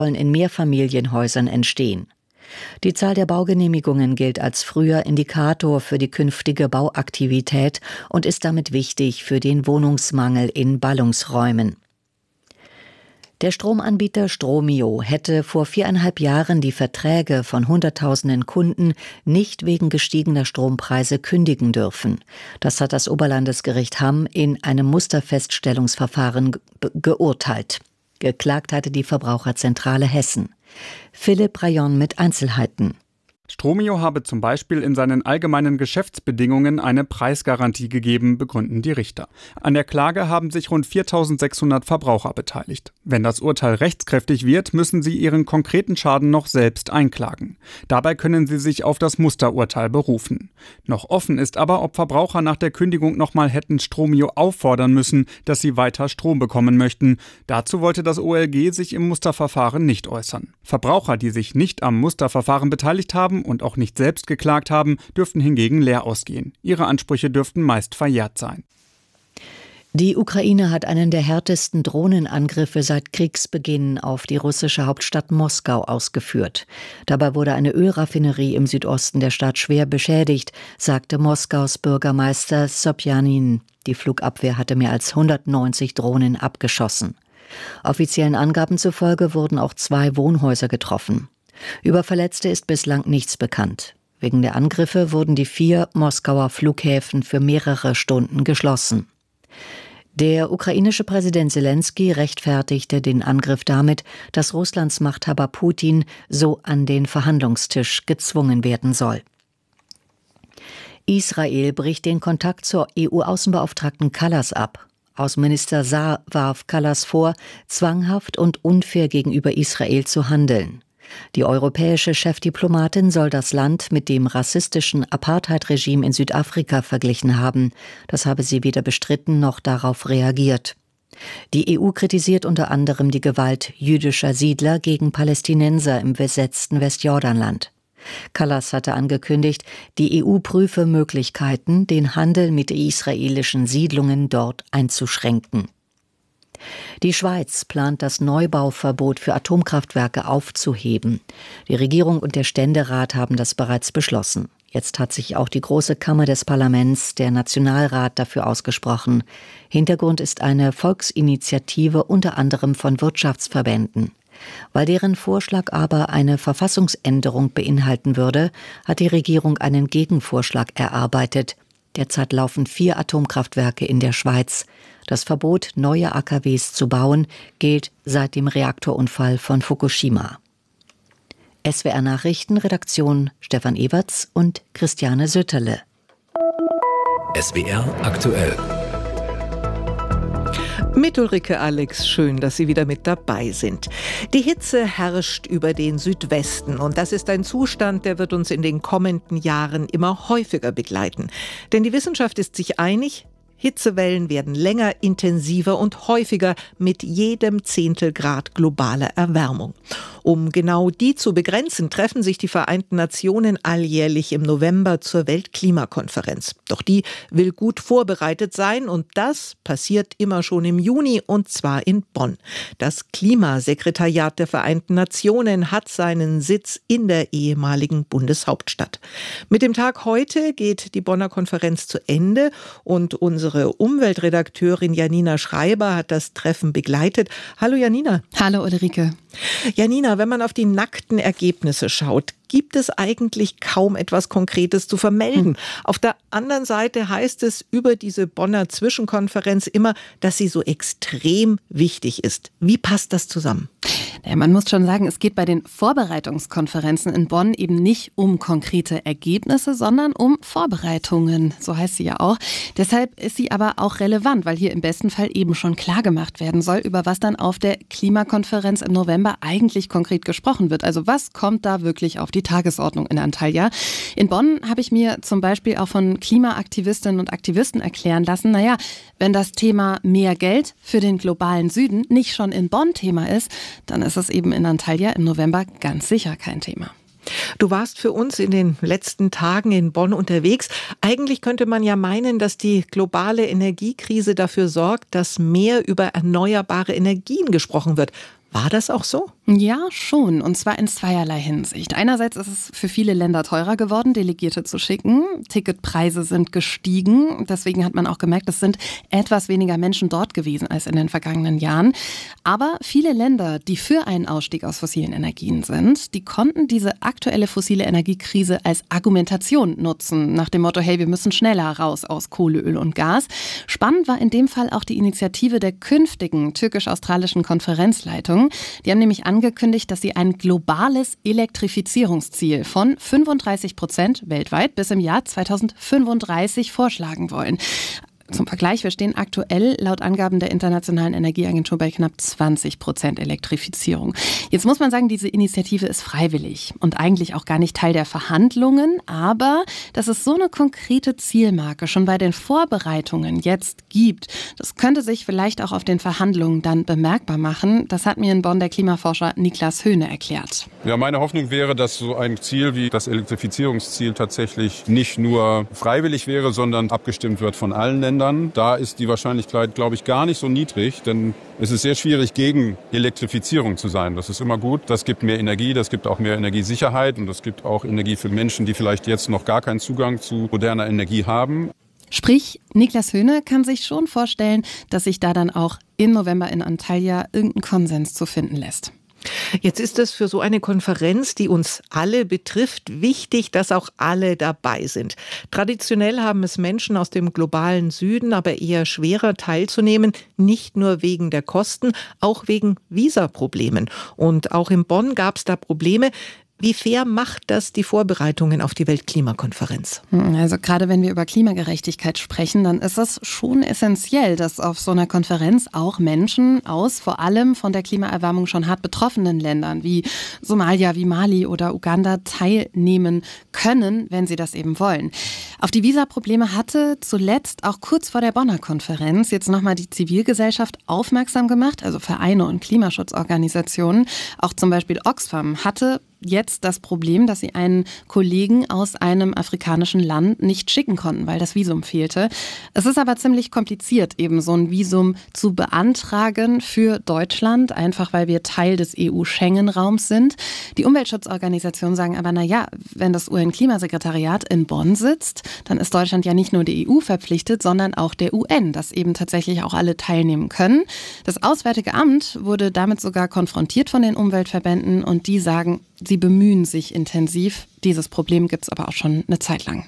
sollen in Mehrfamilienhäusern entstehen. Die Zahl der Baugenehmigungen gilt als früher Indikator für die künftige Bauaktivität und ist damit wichtig für den Wohnungsmangel in Ballungsräumen. Der Stromanbieter Stromio hätte vor 4,5 Jahren die Verträge von Hunderttausenden Kunden nicht wegen gestiegener Strompreise kündigen dürfen. Das hat das Oberlandesgericht Hamm in einem Musterfeststellungsverfahren geurteilt. Geklagt hatte die Verbraucherzentrale Hessen. Philipp Rayon mit Einzelheiten. Stromio habe zum Beispiel in seinen allgemeinen Geschäftsbedingungen eine Preisgarantie gegeben, begründen die Richter. An der Klage haben sich rund 4.600 Verbraucher beteiligt. Wenn das Urteil rechtskräftig wird, müssen sie ihren konkreten Schaden noch selbst einklagen. Dabei können sie sich auf das Musterurteil berufen. Noch offen ist aber, ob Verbraucher nach der Kündigung nochmal hätten Stromio auffordern müssen, dass sie weiter Strom bekommen möchten. Dazu wollte das OLG sich im Musterverfahren nicht äußern. Verbraucher, die sich nicht am Musterverfahren beteiligt haben und auch nicht selbst geklagt haben, dürften hingegen leer ausgehen. Ihre Ansprüche dürften meist verjährt sein. Die Ukraine hat einen der härtesten Drohnenangriffe seit Kriegsbeginn auf die russische Hauptstadt Moskau ausgeführt. Dabei wurde eine Ölraffinerie im Südosten der Stadt schwer beschädigt, sagte Moskaus Bürgermeister Sobjanin. Die Flugabwehr hatte mehr als 190 Drohnen abgeschossen. Offiziellen Angaben zufolge wurden auch 2 Wohnhäuser getroffen. Über Verletzte ist bislang nichts bekannt. Wegen der Angriffe wurden die 4 Moskauer Flughäfen für mehrere Stunden geschlossen. Der ukrainische Präsident Selenskyj rechtfertigte den Angriff damit, dass Russlands Machthaber Putin so an den Verhandlungstisch gezwungen werden soll. Israel bricht den Kontakt zur EU-Außenbeauftragten Kallas ab. Außenminister Saar warf Kallas vor, zwanghaft und unfair gegenüber Israel zu handeln. Die europäische Chefdiplomatin soll das Land mit dem rassistischen Apartheid-Regime in Südafrika verglichen haben. Das habe sie weder bestritten noch darauf reagiert. Die EU kritisiert unter anderem die Gewalt jüdischer Siedler gegen Palästinenser im besetzten Westjordanland. Kallas hatte angekündigt, die EU prüfe Möglichkeiten, den Handel mit israelischen Siedlungen dort einzuschränken. Die Schweiz plant, das Neubauverbot für Atomkraftwerke aufzuheben. Die Regierung und der Ständerat haben das bereits beschlossen. Jetzt hat sich auch die Große Kammer des Parlaments, der Nationalrat, dafür ausgesprochen. Hintergrund ist eine Volksinitiative unter anderem von Wirtschaftsverbänden. Weil deren Vorschlag aber eine Verfassungsänderung beinhalten würde, hat die Regierung einen Gegenvorschlag erarbeitet. Derzeit laufen 4 Atomkraftwerke in der Schweiz. Das Verbot, neue AKWs zu bauen, gilt seit dem Reaktorunfall von Fukushima. SWR Nachrichten, Redaktion Stefan Ewerts und Christiane Sütterle. SWR aktuell. Mit Ulrike Alex, schön, dass Sie wieder mit dabei sind. Die Hitze herrscht über den Südwesten und das ist ein Zustand, der wird uns in den kommenden Jahren immer häufiger begleiten. Denn die Wissenschaft ist sich einig, Hitzewellen werden länger, intensiver und häufiger mit jedem Zehntelgrad globaler Erwärmung. Um genau die zu begrenzen, treffen sich die Vereinten Nationen alljährlich im November zur Weltklimakonferenz. Doch die will gut vorbereitet sein und das passiert immer schon im Juni und zwar in Bonn. Das Klimasekretariat der Vereinten Nationen hat seinen Sitz in der ehemaligen Bundeshauptstadt. Mit dem Tag heute geht die Bonner Konferenz zu Ende und unsere Umweltredakteurin Janina Schreiber hat das Treffen begleitet. Hallo Janina. Hallo Ulrike. Janina, wenn man auf die nackten Ergebnisse schaut, gibt es eigentlich kaum etwas Konkretes zu vermelden. Auf der anderen Seite heißt es über diese Bonner Zwischenkonferenz immer, dass sie so extrem wichtig ist. Wie passt das zusammen? Ja, man muss schon sagen, es geht bei den Vorbereitungskonferenzen in Bonn eben nicht um konkrete Ergebnisse, sondern um Vorbereitungen. So heißt sie ja auch. Deshalb ist sie aber auch relevant, weil hier im besten Fall eben schon klargemacht werden soll, über was dann auf der Klimakonferenz im November eigentlich konkret gesprochen wird. Also was kommt da wirklich auf die Tagesordnung in Antalya? In Bonn habe ich mir zum Beispiel auch von Klimaaktivistinnen und Aktivisten erklären lassen, naja, wenn das Thema mehr Geld für den globalen Süden nicht schon in Bonn Thema ist, dann ist es eben in Antalya im November ganz sicher kein Thema. Du warst für uns in den letzten Tagen in Bonn unterwegs. Eigentlich könnte man ja meinen, dass die globale Energiekrise dafür sorgt, dass mehr über erneuerbare Energien gesprochen wird. War das auch so? Ja, schon. Und zwar in zweierlei Hinsicht. Einerseits ist es für viele Länder teurer geworden, Delegierte zu schicken. Ticketpreise sind gestiegen. Deswegen hat man auch gemerkt, es sind etwas weniger Menschen dort gewesen als in den vergangenen Jahren. Aber viele Länder, die für einen Ausstieg aus fossilen Energien sind, die konnten diese aktuelle fossile Energiekrise als Argumentation nutzen. Nach dem Motto, hey, wir müssen schneller raus aus Kohle, Öl und Gas. Spannend war in dem Fall auch die Initiative der künftigen türkisch-australischen Konferenzleitung. Die haben nämlich angekündigt, dass sie ein globales Elektrifizierungsziel von 35% weltweit bis im Jahr 2035 vorschlagen wollen. Zum Vergleich, wir stehen aktuell laut Angaben der Internationalen Energieagentur bei knapp 20% Elektrifizierung. Jetzt muss man sagen, diese Initiative ist freiwillig und eigentlich auch gar nicht Teil der Verhandlungen. Aber dass es so eine konkrete Zielmarke schon bei den Vorbereitungen jetzt gibt, das könnte sich vielleicht auch auf den Verhandlungen dann bemerkbar machen. Das hat mir in Bonn der Klimaforscher Niklas Höhne erklärt. Ja, meine Hoffnung wäre, dass so ein Ziel wie das Elektrifizierungsziel tatsächlich nicht nur freiwillig wäre, sondern abgestimmt wird von allen Ländern. Da ist die Wahrscheinlichkeit, glaube ich, gar nicht so niedrig, denn es ist sehr schwierig, gegen Elektrifizierung zu sein. Das ist immer gut. Das gibt mehr Energie, das gibt auch mehr Energiesicherheit und das gibt auch Energie für Menschen, die vielleicht jetzt noch gar keinen Zugang zu moderner Energie haben. Sprich, Niklas Höhne kann sich schon vorstellen, dass sich da dann auch im November in Antalya irgendein Konsens zu finden lässt. Jetzt ist es für so eine Konferenz, die uns alle betrifft, wichtig, dass auch alle dabei sind. Traditionell haben es Menschen aus dem globalen Süden aber eher schwerer teilzunehmen, nicht nur wegen der Kosten, auch wegen Visaproblemen. Und auch in Bonn gab es da Probleme. Wie fair macht das die Vorbereitungen auf die Weltklimakonferenz? Also gerade wenn wir über Klimagerechtigkeit sprechen, dann ist es schon essentiell, dass auf so einer Konferenz auch Menschen aus vor allem von der Klimaerwärmung schon hart betroffenen Ländern wie Somalia, wie Mali oder Uganda teilnehmen können, wenn sie das eben wollen. Auf die Visaprobleme hatte zuletzt auch kurz vor der Bonner Konferenz jetzt nochmal die Zivilgesellschaft aufmerksam gemacht, also Vereine und Klimaschutzorganisationen. Auch zum Beispiel Oxfam hatte jetzt das Problem, dass sie einen Kollegen aus einem afrikanischen Land nicht schicken konnten, weil das Visum fehlte. Es ist aber ziemlich kompliziert, eben so ein Visum zu beantragen für Deutschland, einfach weil wir Teil des EU-Schengen-Raums sind. Die Umweltschutzorganisationen sagen aber, naja, wenn das UN-Klimasekretariat in Bonn sitzt, dann ist Deutschland ja nicht nur die EU verpflichtet, sondern auch der UN, dass eben tatsächlich auch alle teilnehmen können. Das Auswärtige Amt wurde damit sogar konfrontiert von den Umweltverbänden und die sagen, sie bemühen sich intensiv. Dieses Problem gibt es aber auch schon eine Zeit lang.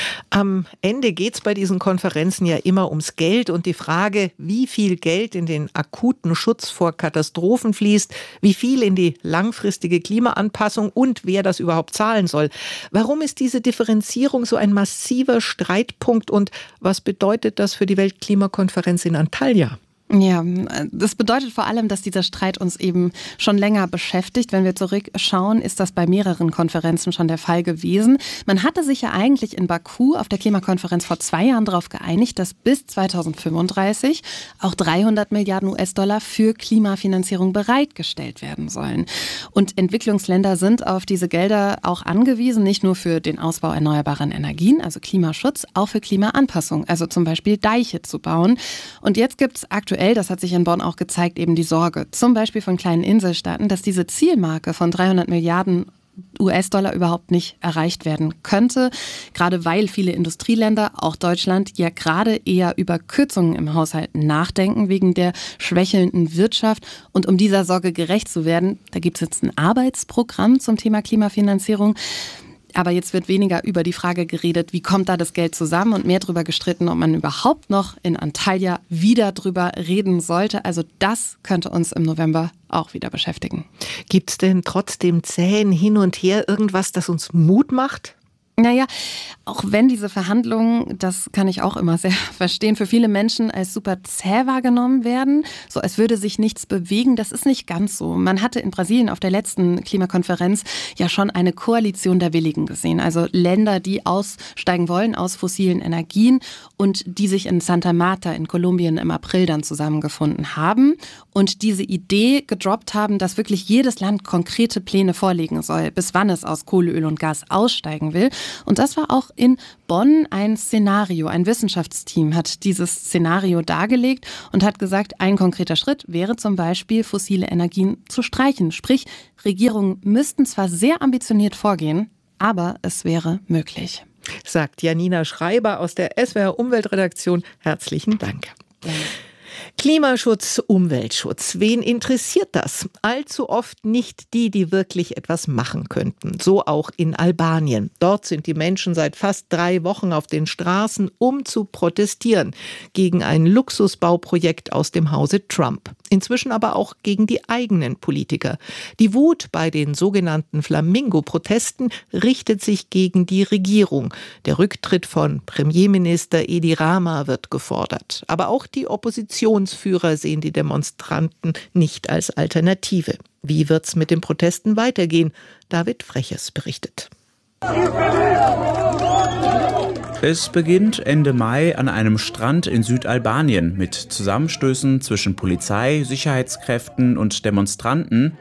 Am Ende geht es bei diesen Konferenzen ja immer ums Geld und die Frage, wie viel Geld in den akuten Schutz vor Katastrophen fließt, wie viel in die langfristige Klimaanpassung und wer das überhaupt zahlen soll. Warum ist diese Differenzierung so ein massiver Streitpunkt und was bedeutet das für die Weltklimakonferenz in Antalya? Ja, das bedeutet vor allem, dass dieser Streit uns eben schon länger beschäftigt. Wenn wir zurückschauen, ist das bei mehreren Konferenzen schon der Fall gewesen. Man hatte sich ja eigentlich in Baku auf der Klimakonferenz vor 2 Jahren darauf geeinigt, dass bis 2035 auch 300 Milliarden US-Dollar für Klimafinanzierung bereitgestellt werden sollen. Und Entwicklungsländer sind auf diese Gelder auch angewiesen, nicht nur für den Ausbau erneuerbaren Energien, also Klimaschutz, auch für Klimaanpassung, also zum Beispiel Deiche zu bauen. Und jetzt gibt es aktuell, das hat sich in Bonn auch gezeigt, eben die Sorge, zum Beispiel von kleinen Inselstaaten, dass diese Zielmarke von 300 Milliarden US-Dollar überhaupt nicht erreicht werden könnte, gerade weil viele Industrieländer, auch Deutschland, ja gerade eher über Kürzungen im Haushalt nachdenken, wegen der schwächelnden Wirtschaft. Und um dieser Sorge gerecht zu werden, da gibt es jetzt ein Arbeitsprogramm zum Thema Klimafinanzierung. Aber jetzt wird weniger über die Frage geredet, wie kommt da das Geld zusammen und mehr darüber gestritten, ob man überhaupt noch in Antalya wieder drüber reden sollte. Also das könnte uns im November auch wieder beschäftigen. Gibt es denn trotz dem zähen Hin und Her irgendwas, das uns Mut macht? Naja, auch wenn diese Verhandlungen, das kann ich auch immer sehr verstehen, für viele Menschen als super zäh wahrgenommen werden, so als würde sich nichts bewegen, das ist nicht ganz so. Man hatte in Brasilien auf der letzten Klimakonferenz ja schon eine Koalition der Willigen gesehen, also Länder, die aussteigen wollen aus fossilen Energien und die sich in Santa Marta in Kolumbien im April dann zusammengefunden haben und diese Idee gedroppt haben, dass wirklich jedes Land konkrete Pläne vorlegen soll, bis wann es aus Kohle, Öl und Gas aussteigen will. Und das war auch in Bonn ein Szenario. Ein Wissenschaftsteam hat dieses Szenario dargelegt und hat gesagt, ein konkreter Schritt wäre zum Beispiel, fossile Energien zu streichen. Sprich, Regierungen müssten zwar sehr ambitioniert vorgehen, aber es wäre möglich. Sagt Janina Schreiber aus der SWR Umweltredaktion. Herzlichen Dank. Ja. Klimaschutz, Umweltschutz. Wen interessiert das? Allzu oft nicht die, die wirklich etwas machen könnten. So auch in Albanien. Dort sind die Menschen seit fast 3 Wochen auf den Straßen, um zu protestieren. Gegen ein Luxusbauprojekt aus dem Hause Trump. Inzwischen aber auch gegen die eigenen Politiker. Die Wut bei den sogenannten Flamingo-Protesten richtet sich gegen die Regierung. Der Rücktritt von Premierminister Edi Rama wird gefordert. Aber auch die Oppositionsführer sehen die Demonstranten nicht als Alternative. Wie wird's mit den Protesten weitergehen? David Freches berichtet. Es beginnt Ende Mai an einem Strand in Südalbanien mit Zusammenstößen zwischen Polizei, Sicherheitskräften und Demonstranten.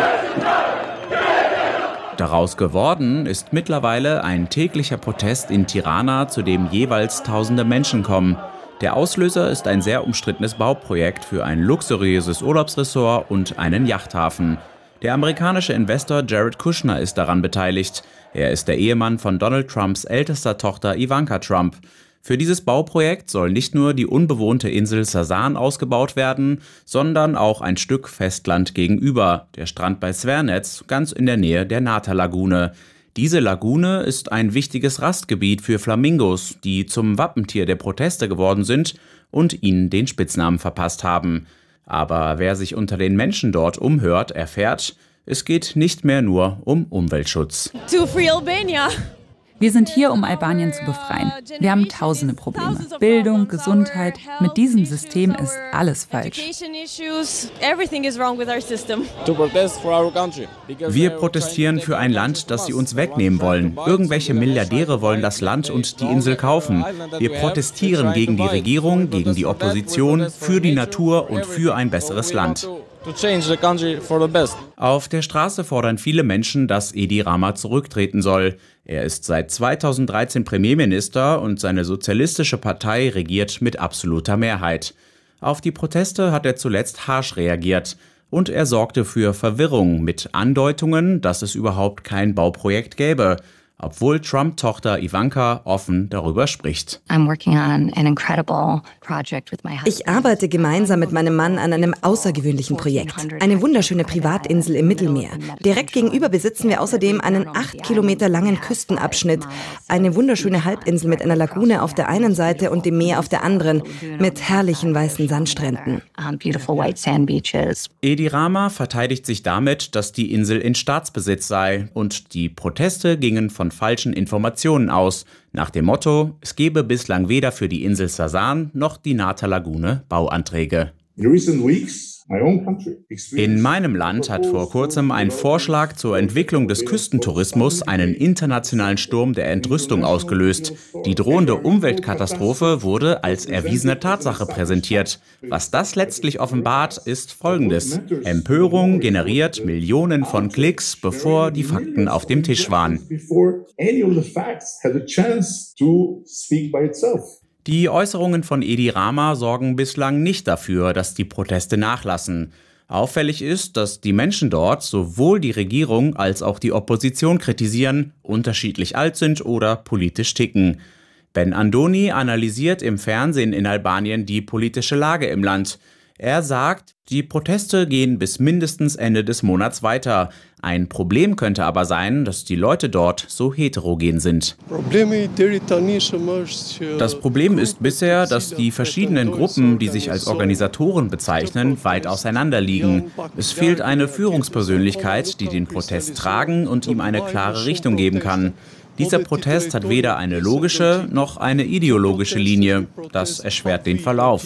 Daraus geworden ist mittlerweile ein täglicher Protest in Tirana, zu dem jeweils tausende Menschen kommen. Der Auslöser ist ein sehr umstrittenes Bauprojekt für ein luxuriöses Urlaubsressort und einen Yachthafen. Der amerikanische Investor Jared Kushner ist daran beteiligt. Er ist der Ehemann von Donald Trumps ältester Tochter Ivanka Trump. Für dieses Bauprojekt soll nicht nur die unbewohnte Insel Sasan ausgebaut werden, sondern auch ein Stück Festland gegenüber, der Strand bei Svernec, ganz in der Nähe der Nata-Lagune. Diese Lagune ist ein wichtiges Rastgebiet für Flamingos, die zum Wappentier der Proteste geworden sind und ihnen den Spitznamen verpasst haben. Aber wer sich unter den Menschen dort umhört, erfährt, es geht nicht mehr nur um Umweltschutz. To free Albania. Wir sind hier, um Albanien zu befreien. Wir haben tausende Probleme. Bildung, Gesundheit. Mit diesem System ist alles falsch. Wir protestieren für ein Land, das sie uns wegnehmen wollen. Irgendwelche Milliardäre wollen das Land und die Insel kaufen. Wir protestieren gegen die Regierung, gegen die Opposition, für die Natur und für ein besseres Land. Auf der Straße fordern viele Menschen, dass Edi Rama zurücktreten soll. Er ist seit 2013 Premierminister und seine sozialistische Partei regiert mit absoluter Mehrheit. Auf die Proteste hat er zuletzt harsch reagiert. Und er sorgte für Verwirrung mit Andeutungen, dass es überhaupt kein Bauprojekt gäbe, obwohl Trump-Tochter Ivanka offen darüber spricht. Ich arbeite gemeinsam mit meinem Mann an einem außergewöhnlichen Projekt. Eine wunderschöne Privatinsel im Mittelmeer. Direkt gegenüber besitzen wir außerdem einen 8 Kilometer langen Küstenabschnitt. Eine wunderschöne Halbinsel mit einer Lagune auf der einen Seite und dem Meer auf der anderen, mit herrlichen weißen Sandstränden. Edi Rama verteidigt sich damit, dass die Insel in Staatsbesitz sei, und die Proteste gingen von falschen Informationen aus, nach dem Motto, es gebe bislang weder für die Insel Sasan noch die Nata-Lagune Bauanträge. In meinem Land hat vor kurzem ein Vorschlag zur Entwicklung des Küstentourismus einen internationalen Sturm der Entrüstung ausgelöst. Die drohende Umweltkatastrophe wurde als erwiesene Tatsache präsentiert. Was das letztlich offenbart, ist Folgendes: Empörung generiert Millionen von Klicks, bevor die Fakten auf dem Tisch waren. Die Äußerungen von Edi Rama sorgen bislang nicht dafür, dass die Proteste nachlassen. Auffällig ist, dass die Menschen dort sowohl die Regierung als auch die Opposition kritisieren, unterschiedlich alt sind oder politisch ticken. Ben Andoni analysiert im Fernsehen in Albanien die politische Lage im Land. Er sagt, die Proteste gehen bis mindestens Ende des Monats weiter. Ein Problem könnte aber sein, dass die Leute dort so heterogen sind. Das Problem ist bisher, dass die verschiedenen Gruppen, die sich als Organisatoren bezeichnen, weit auseinander liegen. Es fehlt eine Führungspersönlichkeit, die den Protest tragen und ihm eine klare Richtung geben kann. Dieser Protest hat weder eine logische noch eine ideologische Linie. Das erschwert den Verlauf.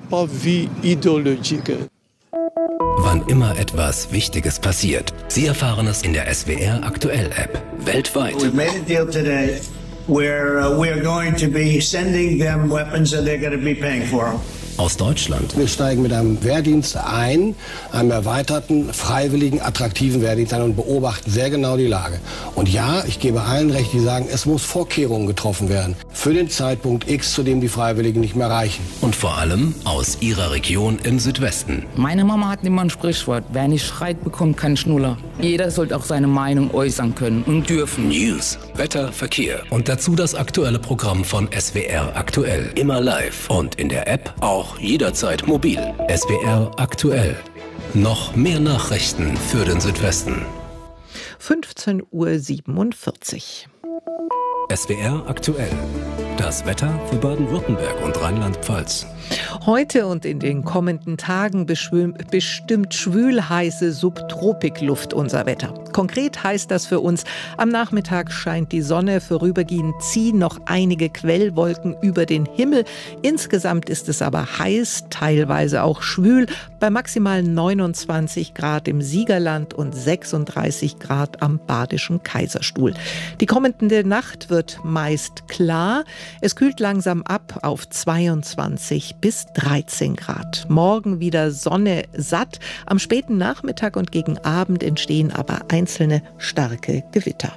Wann immer etwas Wichtiges passiert, Sie erfahren es in der SWR Aktuell App. Weltweit. We made a deal today where we're going to be sending them weapons and they're going to be paying for them. aus Deutschland. Wir steigen mit einem Wehrdienst ein, einem erweiterten, freiwilligen, attraktiven Wehrdienst ein und beobachten sehr genau die Lage. Und ja, ich gebe allen recht, die sagen, es muss Vorkehrungen getroffen werden für den Zeitpunkt X, zu dem die Freiwilligen nicht mehr reichen. Und vor allem aus ihrer Region im Südwesten. Meine Mama hat immer ein Sprichwort: Wer nicht schreit, bekommt keinen Schnuller. Jeder sollte auch seine Meinung äußern können und dürfen. News, Wetter, Verkehr und dazu das aktuelle Programm von SWR Aktuell. Immer live und in der App auch jederzeit mobil. SWR Aktuell. Noch mehr Nachrichten für den Südwesten. 15:47 Uhr. SWR Aktuell. Das Wetter für Baden-Württemberg und Rheinland-Pfalz. Heute und in den kommenden Tagen bestimmt schwül-heiße Subtropikluft unser Wetter. Konkret heißt das für uns, am Nachmittag scheint die Sonne, vorübergehend ziehen noch einige Quellwolken über den Himmel. Insgesamt ist es aber heiß, teilweise auch schwül, bei maximal 29 Grad im Siegerland und 36 Grad am Badischen Kaiserstuhl. Die kommende Nacht wird meist klar. Es kühlt langsam ab auf 22 bis 13 Grad. Morgen wieder Sonne satt. Am späten Nachmittag und gegen Abend entstehen aber einzelne starke Gewitter.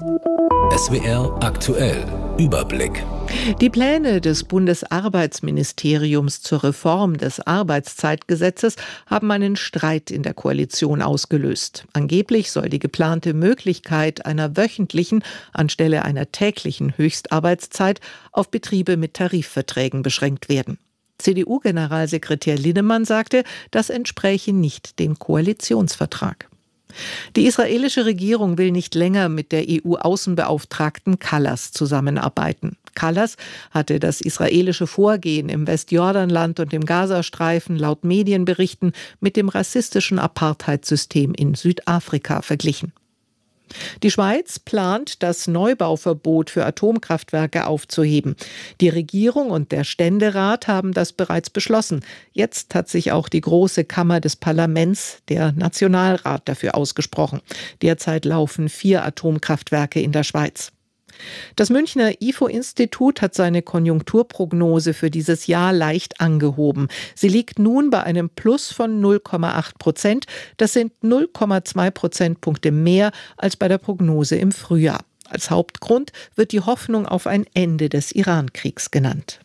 SWR Aktuell. Überblick. Die Pläne des Bundesarbeitsministeriums zur Reform des Arbeitszeitgesetzes haben einen Streit in der Koalition ausgelöst. Angeblich soll die geplante Möglichkeit einer wöchentlichen anstelle einer täglichen Höchstarbeitszeit auf Betriebe mit Tarifverträgen beschränkt werden. CDU-Generalsekretär Linnemann sagte, das entspräche nicht dem Koalitionsvertrag. Die israelische Regierung will nicht länger mit der EU-Außenbeauftragten Kallas zusammenarbeiten. Kallas hatte das israelische Vorgehen im Westjordanland und im Gazastreifen laut Medienberichten mit dem rassistischen Apartheidsystem in Südafrika verglichen. Die Schweiz plant, das Neubauverbot für Atomkraftwerke aufzuheben. Die Regierung und der Ständerat haben das bereits beschlossen. Jetzt hat sich auch die Große Kammer des Parlaments, der Nationalrat, dafür ausgesprochen. Derzeit laufen 4 Atomkraftwerke in der Schweiz. Das Münchner IFO-Institut hat seine Konjunkturprognose für dieses Jahr leicht angehoben. Sie liegt nun bei einem Plus von 0,8%. Das sind 0,2 Prozentpunkte mehr als bei der Prognose im Frühjahr. Als Hauptgrund wird die Hoffnung auf ein Ende des Iran-Kriegs genannt.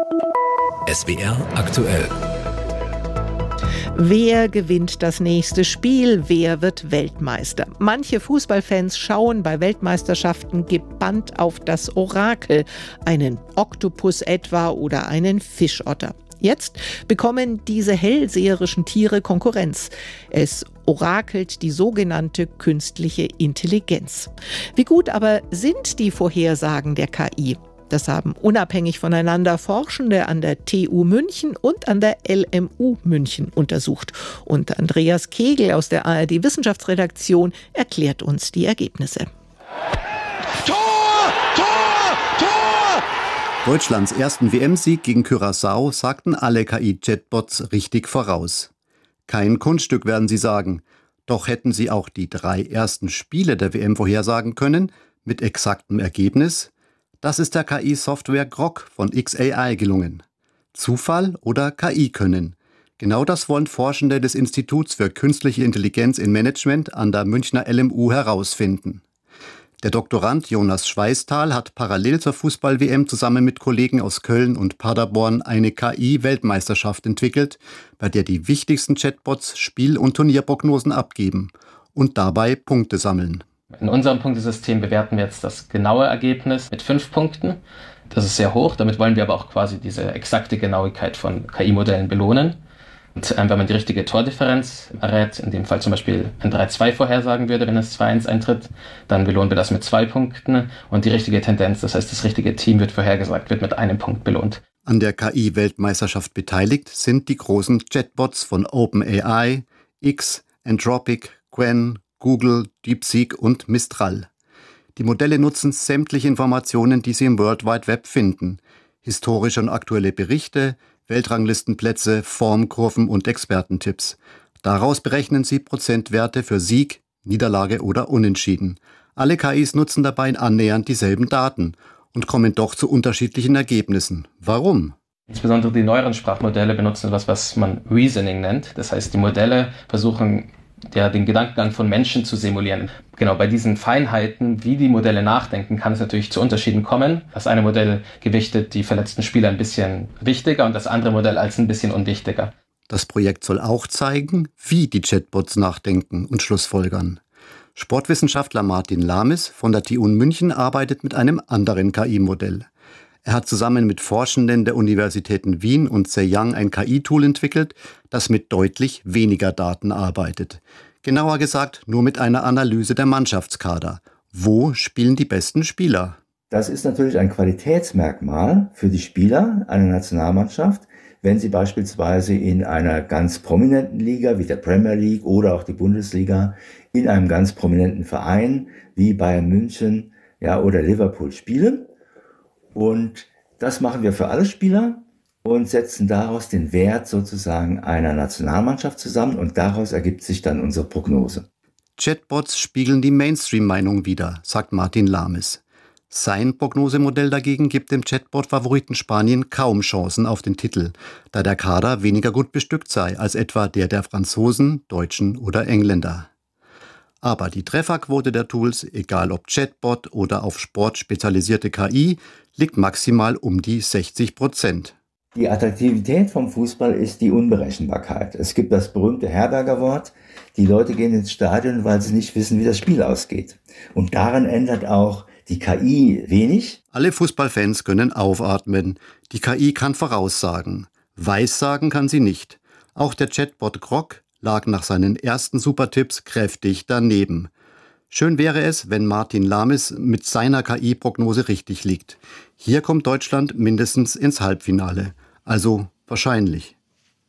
SWR Aktuell. Wer gewinnt das nächste Spiel? Wer wird Weltmeister? Manche Fußballfans schauen bei Weltmeisterschaften gebannt auf das Orakel, einen Oktopus etwa oder einen Fischotter. Jetzt bekommen diese hellseherischen Tiere Konkurrenz. Es orakelt die sogenannte künstliche Intelligenz. Wie gut aber sind die Vorhersagen der KI? Das haben unabhängig voneinander Forschende an der TU München und an der LMU München untersucht. Und Andreas Kegel aus der ARD Wissenschaftsredaktion erklärt uns die Ergebnisse. Tor! Tor! Tor! Deutschlands ersten WM-Sieg gegen Curaçao sagten alle KI-Chatbots richtig voraus. Kein Kunststück, werden sie sagen. Doch hätten sie auch die 3 ersten Spiele der WM vorhersagen können, mit exaktem Ergebnis? Das ist der KI-Software Grok von xAI gelungen. Zufall oder KI-Können? Genau das wollen Forschende des Instituts für Künstliche Intelligenz in Management an der Münchner LMU herausfinden. Der Doktorand Jonas Schweißtal hat parallel zur Fußball-WM zusammen mit Kollegen aus Köln und Paderborn eine KI-Weltmeisterschaft entwickelt, bei der die wichtigsten Chatbots Spiel- und Turnierprognosen abgeben und dabei Punkte sammeln. In unserem Punktesystem bewerten wir jetzt das genaue Ergebnis mit 5 Punkten. Das ist sehr hoch, damit wollen wir aber auch quasi diese exakte Genauigkeit von KI-Modellen belohnen. Und wenn man die richtige Tordifferenz errät, in dem Fall zum Beispiel ein 3-2 vorhersagen würde, wenn es 2-1 eintritt, dann belohnen wir das mit 2 Punkten. Und die richtige Tendenz, das heißt das richtige Team wird vorhergesagt, wird mit 1 Punkt belohnt. An der KI-Weltmeisterschaft beteiligt sind die großen Chatbots von OpenAI, X, Anthropic, Qwen, Google, DeepSeek und Mistral. Die Modelle nutzen sämtliche Informationen, die sie im World Wide Web finden. Historische und aktuelle Berichte, Weltranglistenplätze, Formkurven und Expertentipps. Daraus berechnen sie Prozentwerte für Sieg, Niederlage oder Unentschieden. Alle KIs nutzen dabei annähernd dieselben Daten und kommen doch zu unterschiedlichen Ergebnissen. Warum? Insbesondere die neueren Sprachmodelle benutzen etwas, was man Reasoning nennt. Das heißt, die Modelle versuchen, den Gedankengang von Menschen zu simulieren. Genau, bei diesen Feinheiten, wie die Modelle nachdenken, kann es natürlich zu Unterschieden kommen. Das eine Modell gewichtet die verletzten Spieler ein bisschen wichtiger und das andere Modell als ein bisschen unwichtiger. Das Projekt soll auch zeigen, wie die Chatbots nachdenken und schlussfolgern. Sportwissenschaftler Martin Lames von der TU München arbeitet mit einem anderen KI-Modell. Er hat zusammen mit Forschenden der Universitäten Wien und Zhejiang ein KI-Tool entwickelt, das mit deutlich weniger Daten arbeitet. Genauer gesagt nur mit einer Analyse der Mannschaftskader. Wo spielen die besten Spieler? Das ist natürlich ein Qualitätsmerkmal für die Spieler einer Nationalmannschaft, wenn sie beispielsweise in einer ganz prominenten Liga wie der Premier League oder auch die Bundesliga in einem ganz prominenten Verein wie Bayern München oder Liverpool spielen. Und das machen wir für alle Spieler und setzen daraus den Wert sozusagen einer Nationalmannschaft zusammen und daraus ergibt sich dann unsere Prognose. Chatbots spiegeln die Mainstream-Meinung wider, sagt Martin Lames. Sein Prognosemodell dagegen gibt dem Chatbot-Favoriten Spanien kaum Chancen auf den Titel, da der Kader weniger gut bestückt sei als etwa der Franzosen, Deutschen oder Engländer. Aber die Trefferquote der Tools, egal ob Chatbot oder auf Sport spezialisierte KI, liegt maximal um die 60%. Die Attraktivität vom Fußball ist die Unberechenbarkeit. Es gibt das berühmte Herberger Wort, die Leute gehen ins Stadion, weil sie nicht wissen, wie das Spiel ausgeht. Und daran ändert auch die KI wenig. Alle Fußballfans können aufatmen. Die KI kann voraussagen. Weissagen kann sie nicht. Auch der Chatbot Grok lag nach seinen ersten Supertipps kräftig daneben. Schön wäre es, wenn Martin Lames mit seiner KI-Prognose richtig liegt. Hier kommt Deutschland mindestens ins Halbfinale. Also wahrscheinlich.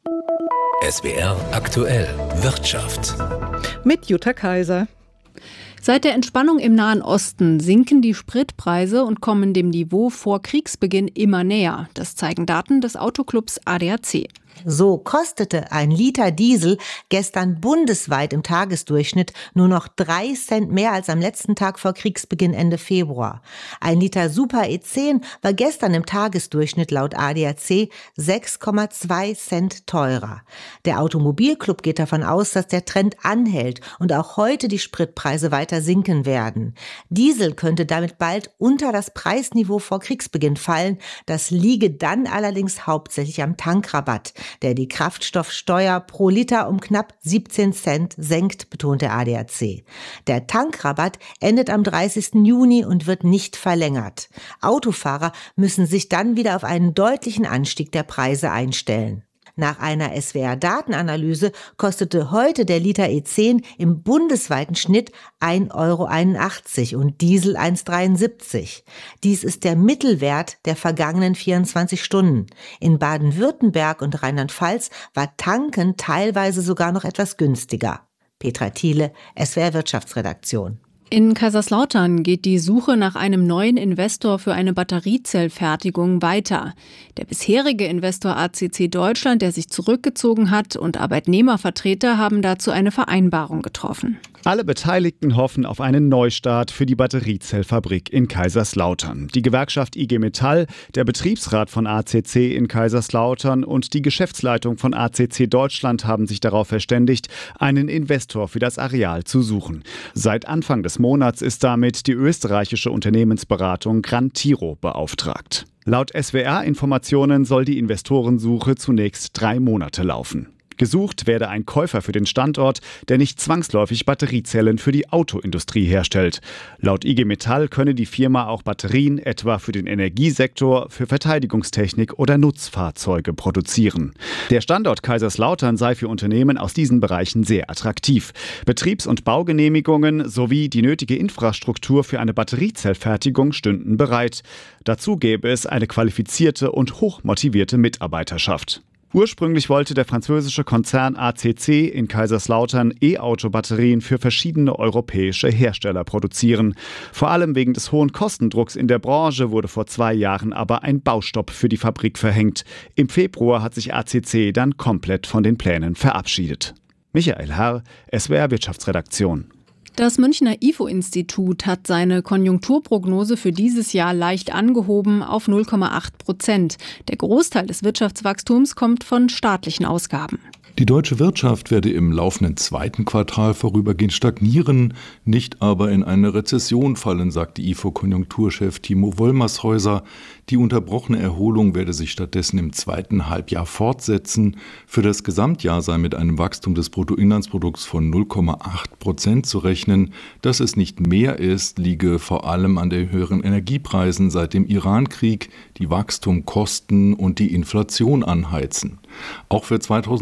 SWR aktuell Wirtschaft. Mit Jutta Kaiser. Seit der Entspannung im Nahen Osten sinken die Spritpreise und kommen dem Niveau vor Kriegsbeginn immer näher. Das zeigen Daten des Autoclubs ADAC. So kostete ein Liter Diesel gestern bundesweit im Tagesdurchschnitt nur noch 3 Cent mehr als am letzten Tag vor Kriegsbeginn Ende Februar. Ein Liter Super E10 war gestern im Tagesdurchschnitt laut ADAC 6,2 Cent teurer. Der Automobilclub geht davon aus, dass der Trend anhält und auch heute die Spritpreise weiter sinken werden. Diesel könnte damit bald unter das Preisniveau vor Kriegsbeginn fallen. Das liege dann allerdings hauptsächlich am Tankrabatt, der die Kraftstoffsteuer pro Liter um knapp 17 Cent senkt, betont der ADAC. Der Tankrabatt endet am 30. Juni und wird nicht verlängert. Autofahrer müssen sich dann wieder auf einen deutlichen Anstieg der Preise einstellen. Nach einer SWR-Datenanalyse kostete heute der Liter E10 im bundesweiten Schnitt 1,81 € und Diesel 1,73 €. Dies ist der Mittelwert der vergangenen 24 Stunden. In Baden-Württemberg und Rheinland-Pfalz war Tanken teilweise sogar noch etwas günstiger. Petra Thiele, SWR Wirtschaftsredaktion. In Kaiserslautern geht die Suche nach einem neuen Investor für eine Batteriezellfertigung weiter. Der bisherige Investor ACC Deutschland, der sich zurückgezogen hat, und Arbeitnehmervertreter haben dazu eine Vereinbarung getroffen. Alle Beteiligten hoffen auf einen Neustart für die Batteriezellfabrik in Kaiserslautern. Die Gewerkschaft IG Metall, der Betriebsrat von ACC in Kaiserslautern und die Geschäftsleitung von ACC Deutschland haben sich darauf verständigt, einen Investor für das Areal zu suchen. Seit Anfang des Monats ist damit die österreichische Unternehmensberatung Grantiro beauftragt. Laut SWR-Informationen soll die Investorensuche zunächst 3 Monate laufen. Gesucht werde ein Käufer für den Standort, der nicht zwangsläufig Batteriezellen für die Autoindustrie herstellt. Laut IG Metall könne die Firma auch Batterien etwa für den Energiesektor, für Verteidigungstechnik oder Nutzfahrzeuge produzieren. Der Standort Kaiserslautern sei für Unternehmen aus diesen Bereichen sehr attraktiv. Betriebs- und Baugenehmigungen sowie die nötige Infrastruktur für eine Batteriezellfertigung stünden bereit. Dazu gäbe es eine qualifizierte und hochmotivierte Mitarbeiterschaft. Ursprünglich wollte der französische Konzern ACC in Kaiserslautern E-Auto-Batterien für verschiedene europäische Hersteller produzieren. Vor allem wegen des hohen Kostendrucks in der Branche wurde vor 2 Jahren aber ein Baustopp für die Fabrik verhängt. Im Februar hat sich ACC dann komplett von den Plänen verabschiedet. Michael Herr, SWR Wirtschaftsredaktion. Das Münchner IFO-Institut hat seine Konjunkturprognose für dieses Jahr leicht angehoben auf 0,8%. Der Großteil des Wirtschaftswachstums kommt von staatlichen Ausgaben. Die deutsche Wirtschaft werde im laufenden zweiten Quartal vorübergehend stagnieren, nicht aber in eine Rezession fallen, sagte IFO-Konjunkturchef Timo Wollmershäuser. Die unterbrochene Erholung werde sich stattdessen im zweiten Halbjahr fortsetzen. Für das Gesamtjahr sei mit einem Wachstum des Bruttoinlandsprodukts von 0,8% zu rechnen. Dass es nicht mehr ist, liege vor allem an den höheren Energiepreisen seit dem Irankrieg, die Wachstum kosten und die Inflation anheizen. Auch für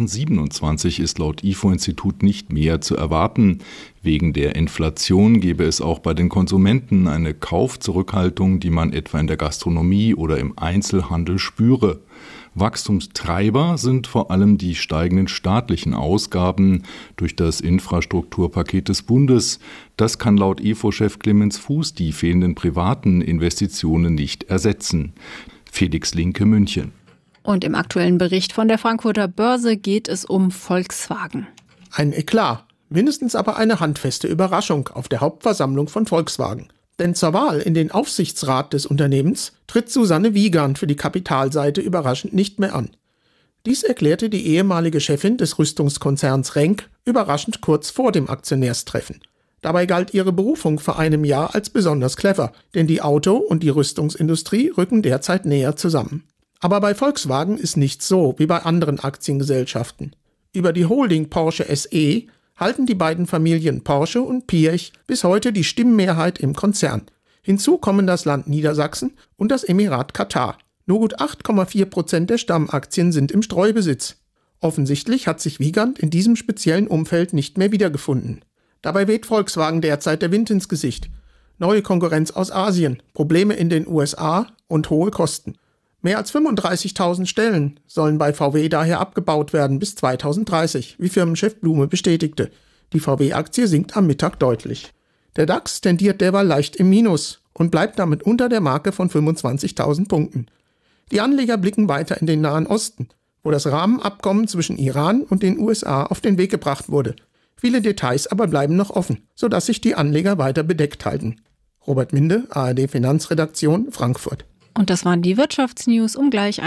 2027 ist laut IFO-Institut nicht mehr zu erwarten. Wegen der Inflation gebe es auch bei den Konsumenten eine Kaufzurückhaltung, die man etwa in der Gastronomie oder im Einzelhandel spüre. Wachstumstreiber sind vor allem die steigenden staatlichen Ausgaben durch das Infrastrukturpaket des Bundes. Das kann laut IFO-Chef Clemens Fuß die fehlenden privaten Investitionen nicht ersetzen. Felix Linke, München. Und im aktuellen Bericht von der Frankfurter Börse geht es um Volkswagen. Ein Eklat, mindestens aber eine handfeste Überraschung auf der Hauptversammlung von Volkswagen. Denn zur Wahl in den Aufsichtsrat des Unternehmens tritt Susanne Wiegand für die Kapitalseite überraschend nicht mehr an. Dies erklärte die ehemalige Chefin des Rüstungskonzerns Renk überraschend kurz vor dem Aktionärstreffen. Dabei galt ihre Berufung vor einem Jahr als besonders clever, denn die Auto- und die Rüstungsindustrie rücken derzeit näher zusammen. Aber bei Volkswagen ist nichts so wie bei anderen Aktiengesellschaften. Über die Holding Porsche SE halten die beiden Familien Porsche und Piëch bis heute die Stimmmehrheit im Konzern. Hinzu kommen das Land Niedersachsen und das Emirat Katar. Nur gut 8,4% der Stammaktien sind im Streubesitz. Offensichtlich hat sich Wiegand in diesem speziellen Umfeld nicht mehr wiedergefunden. Dabei weht Volkswagen derzeit der Wind ins Gesicht. Neue Konkurrenz aus Asien, Probleme in den USA und hohe Kosten. Mehr als 35.000 Stellen sollen bei VW daher abgebaut werden bis 2030, wie Firmenchef Blume bestätigte. Die VW-Aktie sinkt am Mittag deutlich. Der DAX tendiert derweil leicht im Minus und bleibt damit unter der Marke von 25.000 Punkten. Die Anleger blicken weiter in den Nahen Osten, wo das Rahmenabkommen zwischen Iran und den USA auf den Weg gebracht wurde. Viele Details aber bleiben noch offen, sodass sich die Anleger weiter bedeckt halten. Robert Minde, ARD Finanzredaktion, Frankfurt. Und das waren die Wirtschaftsnews um gleich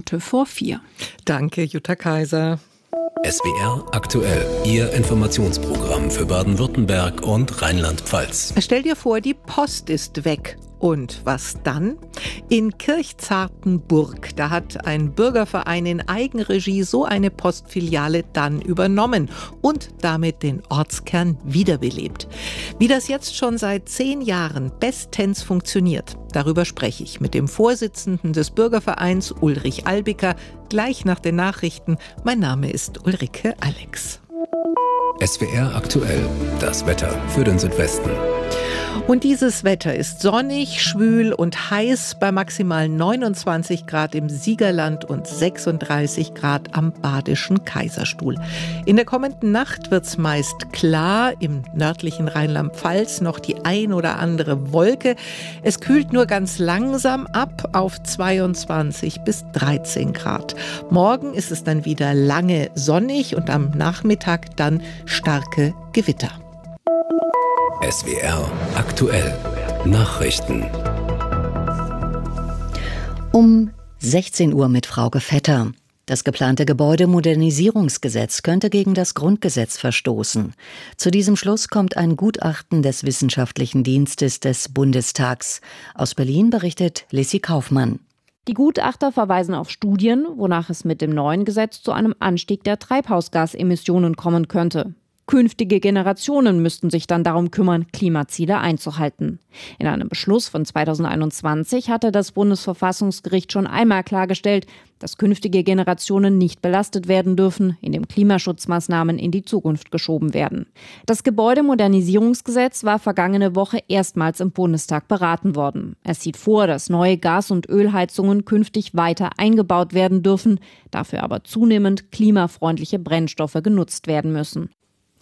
1:04. Danke, Jutta Kaiser. SWR aktuell, Ihr Informationsprogramm für Baden-Württemberg und Rheinland-Pfalz. Stell dir vor, die Post ist weg. Und was dann? In Kirchzartenburg, da hat ein Bürgerverein in Eigenregie so eine Postfiliale dann übernommen und damit den Ortskern wiederbelebt. Wie das jetzt schon seit 10 Jahren bestens funktioniert, darüber spreche ich mit dem Vorsitzenden des Bürgervereins Ulrich Albiker gleich nach den Nachrichten. Mein Name ist Ulrike Alex. SWR aktuell, das Wetter für den Südwesten. Und dieses Wetter ist sonnig, schwül und heiß bei maximal 29 Grad im Siegerland und 36 Grad am Badischen Kaiserstuhl. In der kommenden Nacht wird es meist klar, im nördlichen Rheinland-Pfalz noch die ein oder andere Wolke. Es kühlt nur ganz langsam ab auf 22 bis 13 Grad. Morgen ist es dann wieder lange sonnig und am Nachmittag dann starke Gewitter. SWR aktuell. Nachrichten. Um 16 Uhr mit Frauke Vetter. Das geplante Gebäudemodernisierungsgesetz könnte gegen das Grundgesetz verstoßen. Zu diesem Schluss kommt ein Gutachten des Wissenschaftlichen Dienstes des Bundestags. Aus Berlin berichtet Lissy Kaufmann. Die Gutachter verweisen auf Studien, wonach es mit dem neuen Gesetz zu einem Anstieg der Treibhausgasemissionen kommen könnte. Künftige Generationen müssten sich dann darum kümmern, Klimaziele einzuhalten. In einem Beschluss von 2021 hatte das Bundesverfassungsgericht schon einmal klargestellt, dass künftige Generationen nicht belastet werden dürfen, indem Klimaschutzmaßnahmen in die Zukunft geschoben werden. Das Gebäudemodernisierungsgesetz war vergangene Woche erstmals im Bundestag beraten worden. Es sieht vor, dass neue Gas- und Ölheizungen künftig weiter eingebaut werden dürfen, dafür aber zunehmend klimafreundliche Brennstoffe genutzt werden müssen.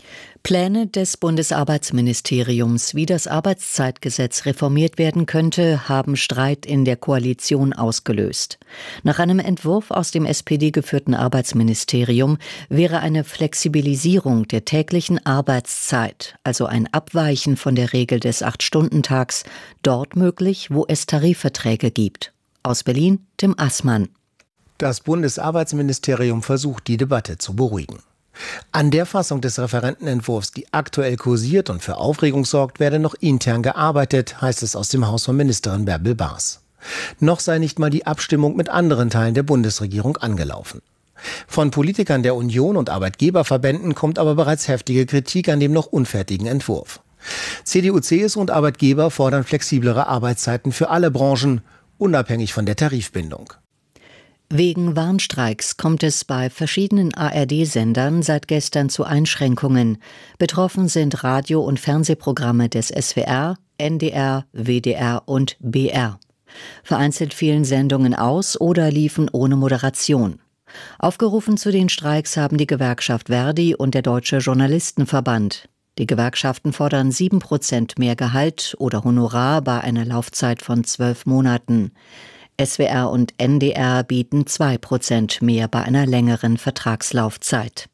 Pläne des Bundesarbeitsministeriums, wie das Arbeitszeitgesetz reformiert werden könnte, haben Streit in der Koalition ausgelöst. Nach einem Entwurf aus dem SPD-geführten Arbeitsministerium wäre eine Flexibilisierung der täglichen Arbeitszeit, also ein Abweichen von der Regel des 8-Stunden-Tags, dort möglich, wo es Tarifverträge gibt. Aus Berlin, Tim Assmann. Das Bundesarbeitsministerium versucht, die Debatte zu beruhigen. An der Fassung des Referentenentwurfs, die aktuell kursiert und für Aufregung sorgt, werde noch intern gearbeitet, heißt es aus dem Haus von Ministerin Bärbel Baas. Noch sei nicht mal die Abstimmung mit anderen Teilen der Bundesregierung angelaufen. Von Politikern der Union und Arbeitgeberverbänden kommt aber bereits heftige Kritik an dem noch unfertigen Entwurf. CDU, CSU und Arbeitgeber fordern flexiblere Arbeitszeiten für alle Branchen, unabhängig von der Tarifbindung. Wegen Warnstreiks kommt es bei verschiedenen ARD-Sendern seit gestern zu Einschränkungen. Betroffen sind Radio- und Fernsehprogramme des SWR, NDR, WDR und BR. Vereinzelt fielen Sendungen aus oder liefen ohne Moderation. Aufgerufen zu den Streiks haben die Gewerkschaft Verdi und der Deutsche Journalistenverband. Die Gewerkschaften fordern 7% mehr Gehalt oder Honorar bei einer Laufzeit von 12 Monaten. SWR und NDR bieten 2% mehr bei einer längeren Vertragslaufzeit.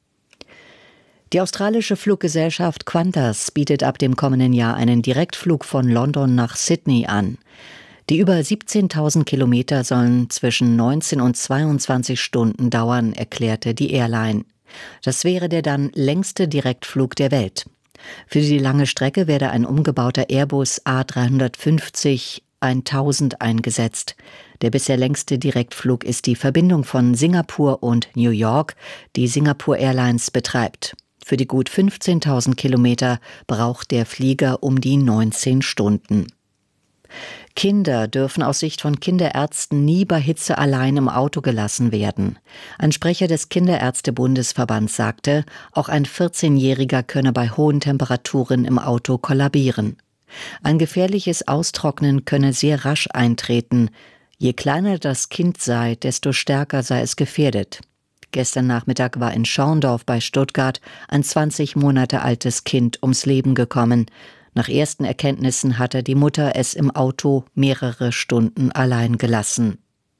Die australische Fluggesellschaft Qantas bietet ab dem kommenden Jahr einen Direktflug von London nach Sydney an. Die über 17.000 Kilometer sollen zwischen 19 und 22 Stunden dauern, erklärte die Airline. Das wäre der dann längste Direktflug der Welt. Für die lange Strecke werde ein umgebauter Airbus A350-1000 eingesetzt. Der bisher längste Direktflug ist die Verbindung von Singapur und New York, die Singapore Airlines betreibt. Für die gut 15.000 Kilometer braucht der Flieger um die 19 Stunden. Kinder dürfen aus Sicht von Kinderärzten nie bei Hitze allein im Auto gelassen werden. Ein Sprecher des Kinderärztebundesverbands sagte, auch ein 14-Jähriger könne bei hohen Temperaturen im Auto kollabieren. Ein gefährliches Austrocknen könne sehr rasch eintreten. Je kleiner das Kind sei, desto stärker sei es gefährdet. Gestern Nachmittag war in Schorndorf bei Stuttgart ein 20 Monate altes Kind ums Leben gekommen. Nach ersten Erkenntnissen hatte die Mutter es im Auto mehrere Stunden allein gelassen.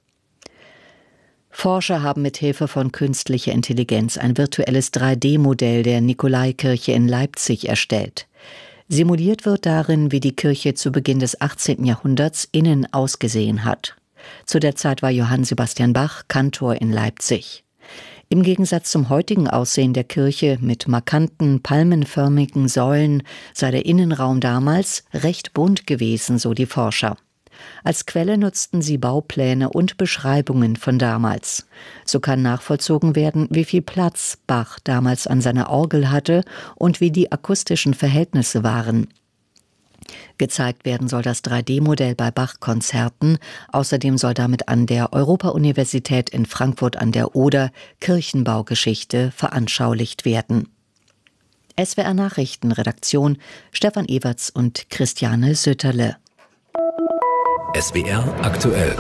Forscher haben mit Hilfe von künstlicher Intelligenz ein virtuelles 3D-Modell der Nikolaikirche in Leipzig erstellt. Simuliert wird darin, wie die Kirche zu Beginn des 18. Jahrhunderts innen ausgesehen hat. Zu der Zeit war Johann Sebastian Bach Kantor in Leipzig. Im Gegensatz zum heutigen Aussehen der Kirche mit markanten, palmenförmigen Säulen sei der Innenraum damals recht bunt gewesen, so die Forscher. Als Quelle nutzten sie Baupläne und Beschreibungen von damals. So kann nachvollzogen werden, wie viel Platz Bach damals an seiner Orgel hatte und wie die akustischen Verhältnisse waren. Gezeigt werden soll das 3D-Modell bei Bach-Konzerten. Außerdem soll damit an der Europa-Universität in Frankfurt an der Oder Kirchenbaugeschichte veranschaulicht werden. SWR Nachrichten, Redaktion Stefan Everts und Christiane Sütterle. SWR aktuell.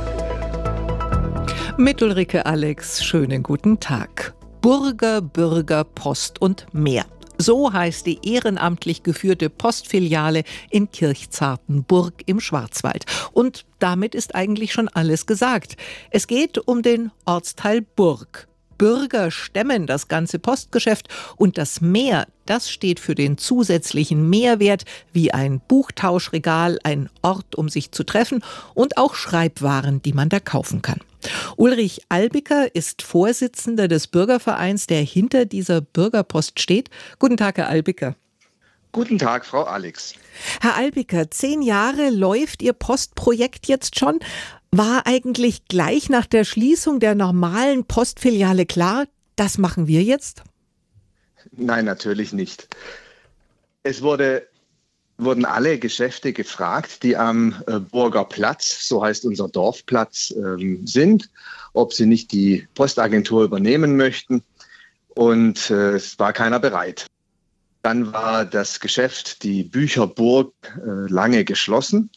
Mit Ulrike Alex, schönen guten Tag. Burger, Bürger, Post und mehr. So heißt die ehrenamtlich geführte Postfiliale in Kirchzartenburg im Schwarzwald. Und damit ist eigentlich schon alles gesagt. Es geht um den Ortsteil Burg. Bürger stemmen das ganze Postgeschäft und das Mehr, das steht für den zusätzlichen Mehrwert wie ein Buchtauschregal, ein Ort, um sich zu treffen und auch Schreibwaren, die man da kaufen kann. Ulrich Albiker ist Vorsitzender des Bürgervereins, der hinter dieser Bürgerpost steht. Guten Tag, Herr Albiker. Guten Tag, Frau Alex. Herr Albiker, 10 Jahre läuft Ihr Postprojekt jetzt schon. War eigentlich gleich nach der Schließung der normalen Postfiliale klar, das machen wir jetzt? Nein, natürlich nicht. Es wurden alle Geschäfte gefragt, die am Burger Platz, so heißt unser Dorfplatz, sind, ob sie nicht die Postagentur übernehmen möchten. Und es war keiner bereit. Dann war das Geschäft, die Bücherburg, lange geschlossen.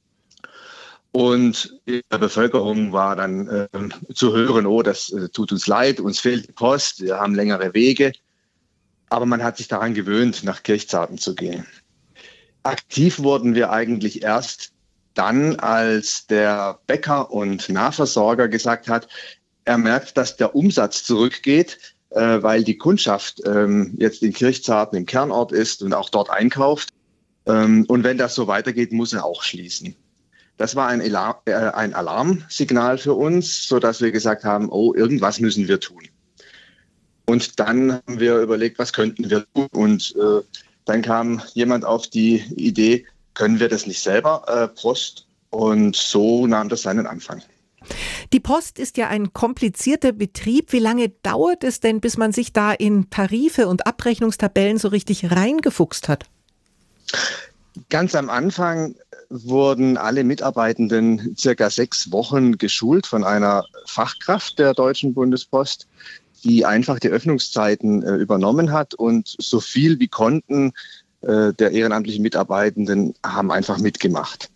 Und in der Bevölkerung war dann zu hören, oh, das tut uns leid, uns fehlt die Post, wir haben längere Wege. Aber man hat sich daran gewöhnt, nach Kirchzarten zu gehen. Aktiv wurden wir eigentlich erst dann, als der Bäcker und Nahversorger gesagt hat, er merkt, dass der Umsatz zurückgeht, weil die Kundschaft jetzt in Kirchzarten im Kernort ist und auch dort einkauft. Und wenn das so weitergeht, muss er auch schließen. Das war ein Alarmsignal für uns, sodass wir gesagt haben, oh, irgendwas müssen wir tun. Und dann haben wir überlegt, was könnten wir tun? Und dann kam jemand auf die Idee, können wir das nicht selber, Post? Und so nahm das seinen Anfang. Die Post ist ja ein komplizierter Betrieb. Wie lange dauert es denn, bis man sich da in Tarife und Abrechnungstabellen so richtig reingefuchst hat? Ganz am Anfang wurden alle Mitarbeitenden circa 6 Wochen geschult von einer Fachkraft der Deutschen Bundespost, die einfach die Öffnungszeiten übernommen hat, und so viel wie konnten der ehrenamtlichen Mitarbeitenden haben einfach mitgemacht.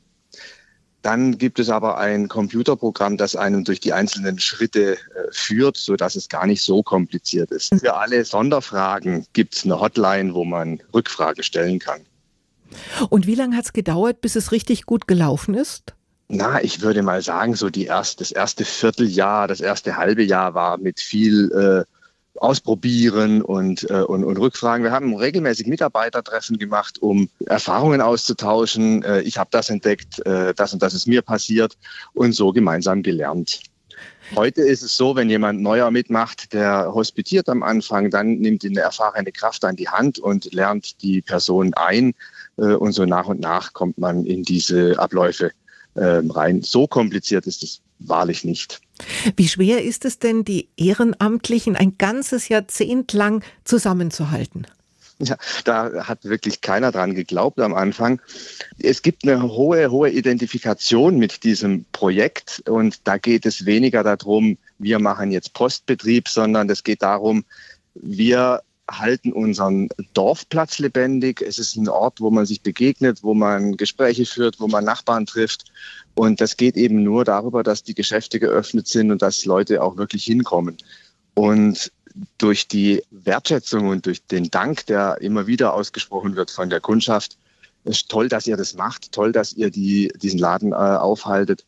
Dann gibt es aber ein Computerprogramm, das einem durch die einzelnen Schritte führt, sodass es gar nicht so kompliziert ist. Für alle Sonderfragen gibt es eine Hotline, wo man Rückfragen stellen kann. Und wie lange hat es gedauert, bis es richtig gut gelaufen ist? Na, ich würde mal sagen, so das erste Vierteljahr, das erste halbe Jahr war mit viel Ausprobieren und Rückfragen. Wir haben regelmäßig Mitarbeitertreffen gemacht, um Erfahrungen auszutauschen. Ich habe das entdeckt, das und das ist mir passiert, und so gemeinsam gelernt. Heute ist es so, wenn jemand neuer mitmacht, der hospitiert am Anfang, dann nimmt ihn eine erfahrene Kraft an die Hand und lernt die Person ein, und so nach und nach kommt man in diese Abläufe rein. So kompliziert ist es wahrlich nicht. Wie schwer ist es denn, die Ehrenamtlichen ein ganzes Jahrzehnt lang zusammenzuhalten? Ja, da hat wirklich keiner dran geglaubt am Anfang. Es gibt eine hohe Identifikation mit diesem Projekt, und da geht es weniger darum, wir machen jetzt Postbetrieb, sondern es geht darum, wir halten unseren Dorfplatz lebendig. Es ist ein Ort, wo man sich begegnet, wo man Gespräche führt, wo man Nachbarn trifft. Und das geht eben nur darüber, dass die Geschäfte geöffnet sind und dass Leute auch wirklich hinkommen. Und durch die Wertschätzung und durch den Dank, der immer wieder ausgesprochen wird von der Kundschaft, ist toll, dass ihr das macht, toll, dass ihr diesen Laden aufhaltet,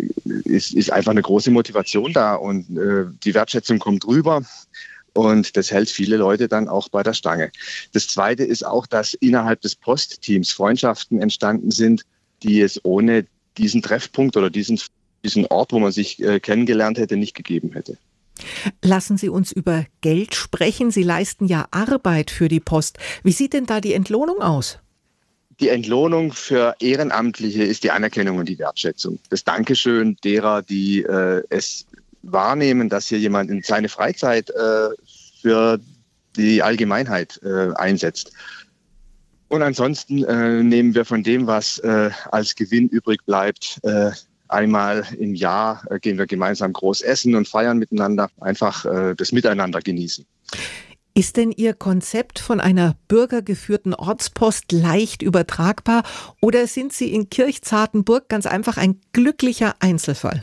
ist einfach eine große Motivation da, und die Wertschätzung kommt rüber. Und das hält viele Leute dann auch bei der Stange. Das Zweite ist auch, dass innerhalb des Postteams Freundschaften entstanden sind, die es ohne diesen Treffpunkt oder diesen Ort, wo man sich kennengelernt hätte, nicht gegeben hätte. Lassen Sie uns über Geld sprechen. Sie leisten ja Arbeit für die Post. Wie sieht denn da die Entlohnung aus? Die Entlohnung für Ehrenamtliche ist die Anerkennung und die Wertschätzung. Das Dankeschön derer, die es wahrnehmen, dass hier jemand in seine Freizeit für die Allgemeinheit einsetzt. Und ansonsten nehmen wir von dem, was als Gewinn übrig bleibt, einmal im Jahr gehen wir gemeinsam groß essen und feiern miteinander, einfach das Miteinander genießen. Ist denn Ihr Konzept von einer bürgergeführten Ortspost leicht übertragbar, oder sind Sie in Kirchzartenburg ganz einfach ein glücklicher Einzelfall?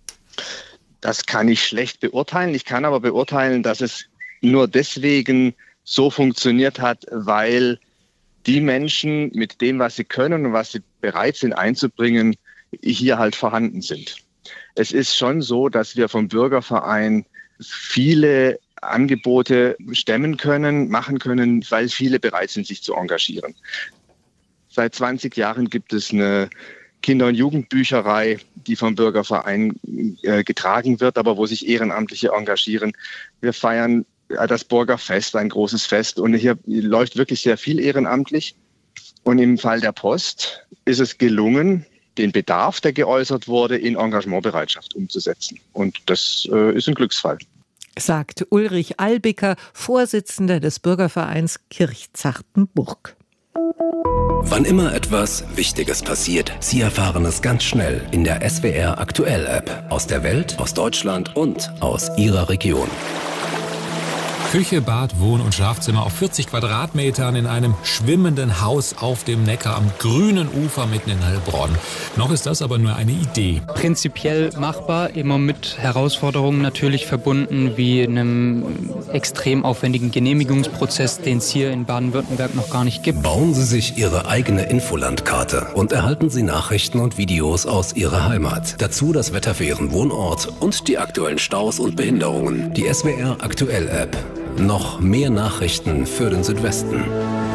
Das kann ich schlecht beurteilen. Ich kann aber beurteilen, dass es nur deswegen so funktioniert hat, weil die Menschen mit dem, was sie können und was sie bereit sind einzubringen, hier halt vorhanden sind. Es ist schon so, dass wir vom Bürgerverein viele Angebote stemmen können, machen können, weil viele bereit sind, sich zu engagieren. Seit 20 Jahren gibt es eine Kinder- und Jugendbücherei, die vom Bürgerverein getragen wird, aber wo sich Ehrenamtliche engagieren. Wir feiern das Burgerfest, ein großes Fest, und hier läuft wirklich sehr viel ehrenamtlich. Und im Fall der Post ist es gelungen, den Bedarf, der geäußert wurde, in Engagementbereitschaft umzusetzen. Und das ist ein Glücksfall. Sagt Ulrich Albiker, Vorsitzender des Bürgervereins Kirchzartenburg. Wann immer etwas Wichtiges passiert, Sie erfahren es ganz schnell in der SWR Aktuell App. Aus der Welt, aus Deutschland und aus Ihrer Region. Küche, Bad, Wohn- und Schlafzimmer auf 40 Quadratmetern in einem schwimmenden Haus auf dem Neckar am grünen Ufer mitten in Heilbronn. Noch ist das aber nur eine Idee. Prinzipiell machbar, immer mit Herausforderungen natürlich verbunden, wie einem extrem aufwendigen Genehmigungsprozess, den es hier in Baden-Württemberg noch gar nicht gibt. Bauen Sie sich Ihre eigene Infolandkarte und erhalten Sie Nachrichten und Videos aus Ihrer Heimat. Dazu das Wetter für Ihren Wohnort und die aktuellen Staus und Behinderungen. Die SWR Aktuell App. Noch mehr Nachrichten für den Südwesten.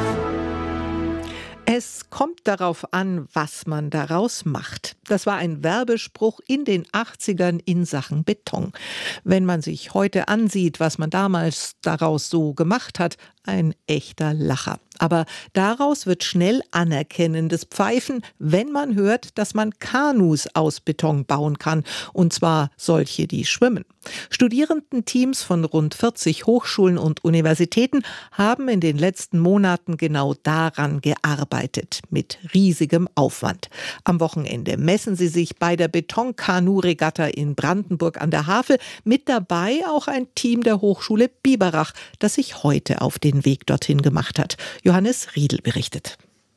Es kommt darauf an, was man daraus macht. Das war ein Werbespruch in den 80ern in Sachen Beton. Wenn man sich heute ansieht, was man damals daraus so gemacht hat, ein echter Lacher. Aber daraus wird schnell anerkennendes Pfeifen, wenn man hört, dass man Kanus aus Beton bauen kann. Und zwar solche, die schwimmen. Studierendenteams von rund 40 Hochschulen und Universitäten haben in den letzten Monaten genau daran gearbeitet. Mit riesigem Aufwand. Am Wochenende messen sie sich bei der Betonkanu-Regatta in Brandenburg an der Havel. Mit dabei auch ein Team der Hochschule Biberach, das sich heute auf den Weg dorthin gemacht hat. Johannes Riedl berichtet.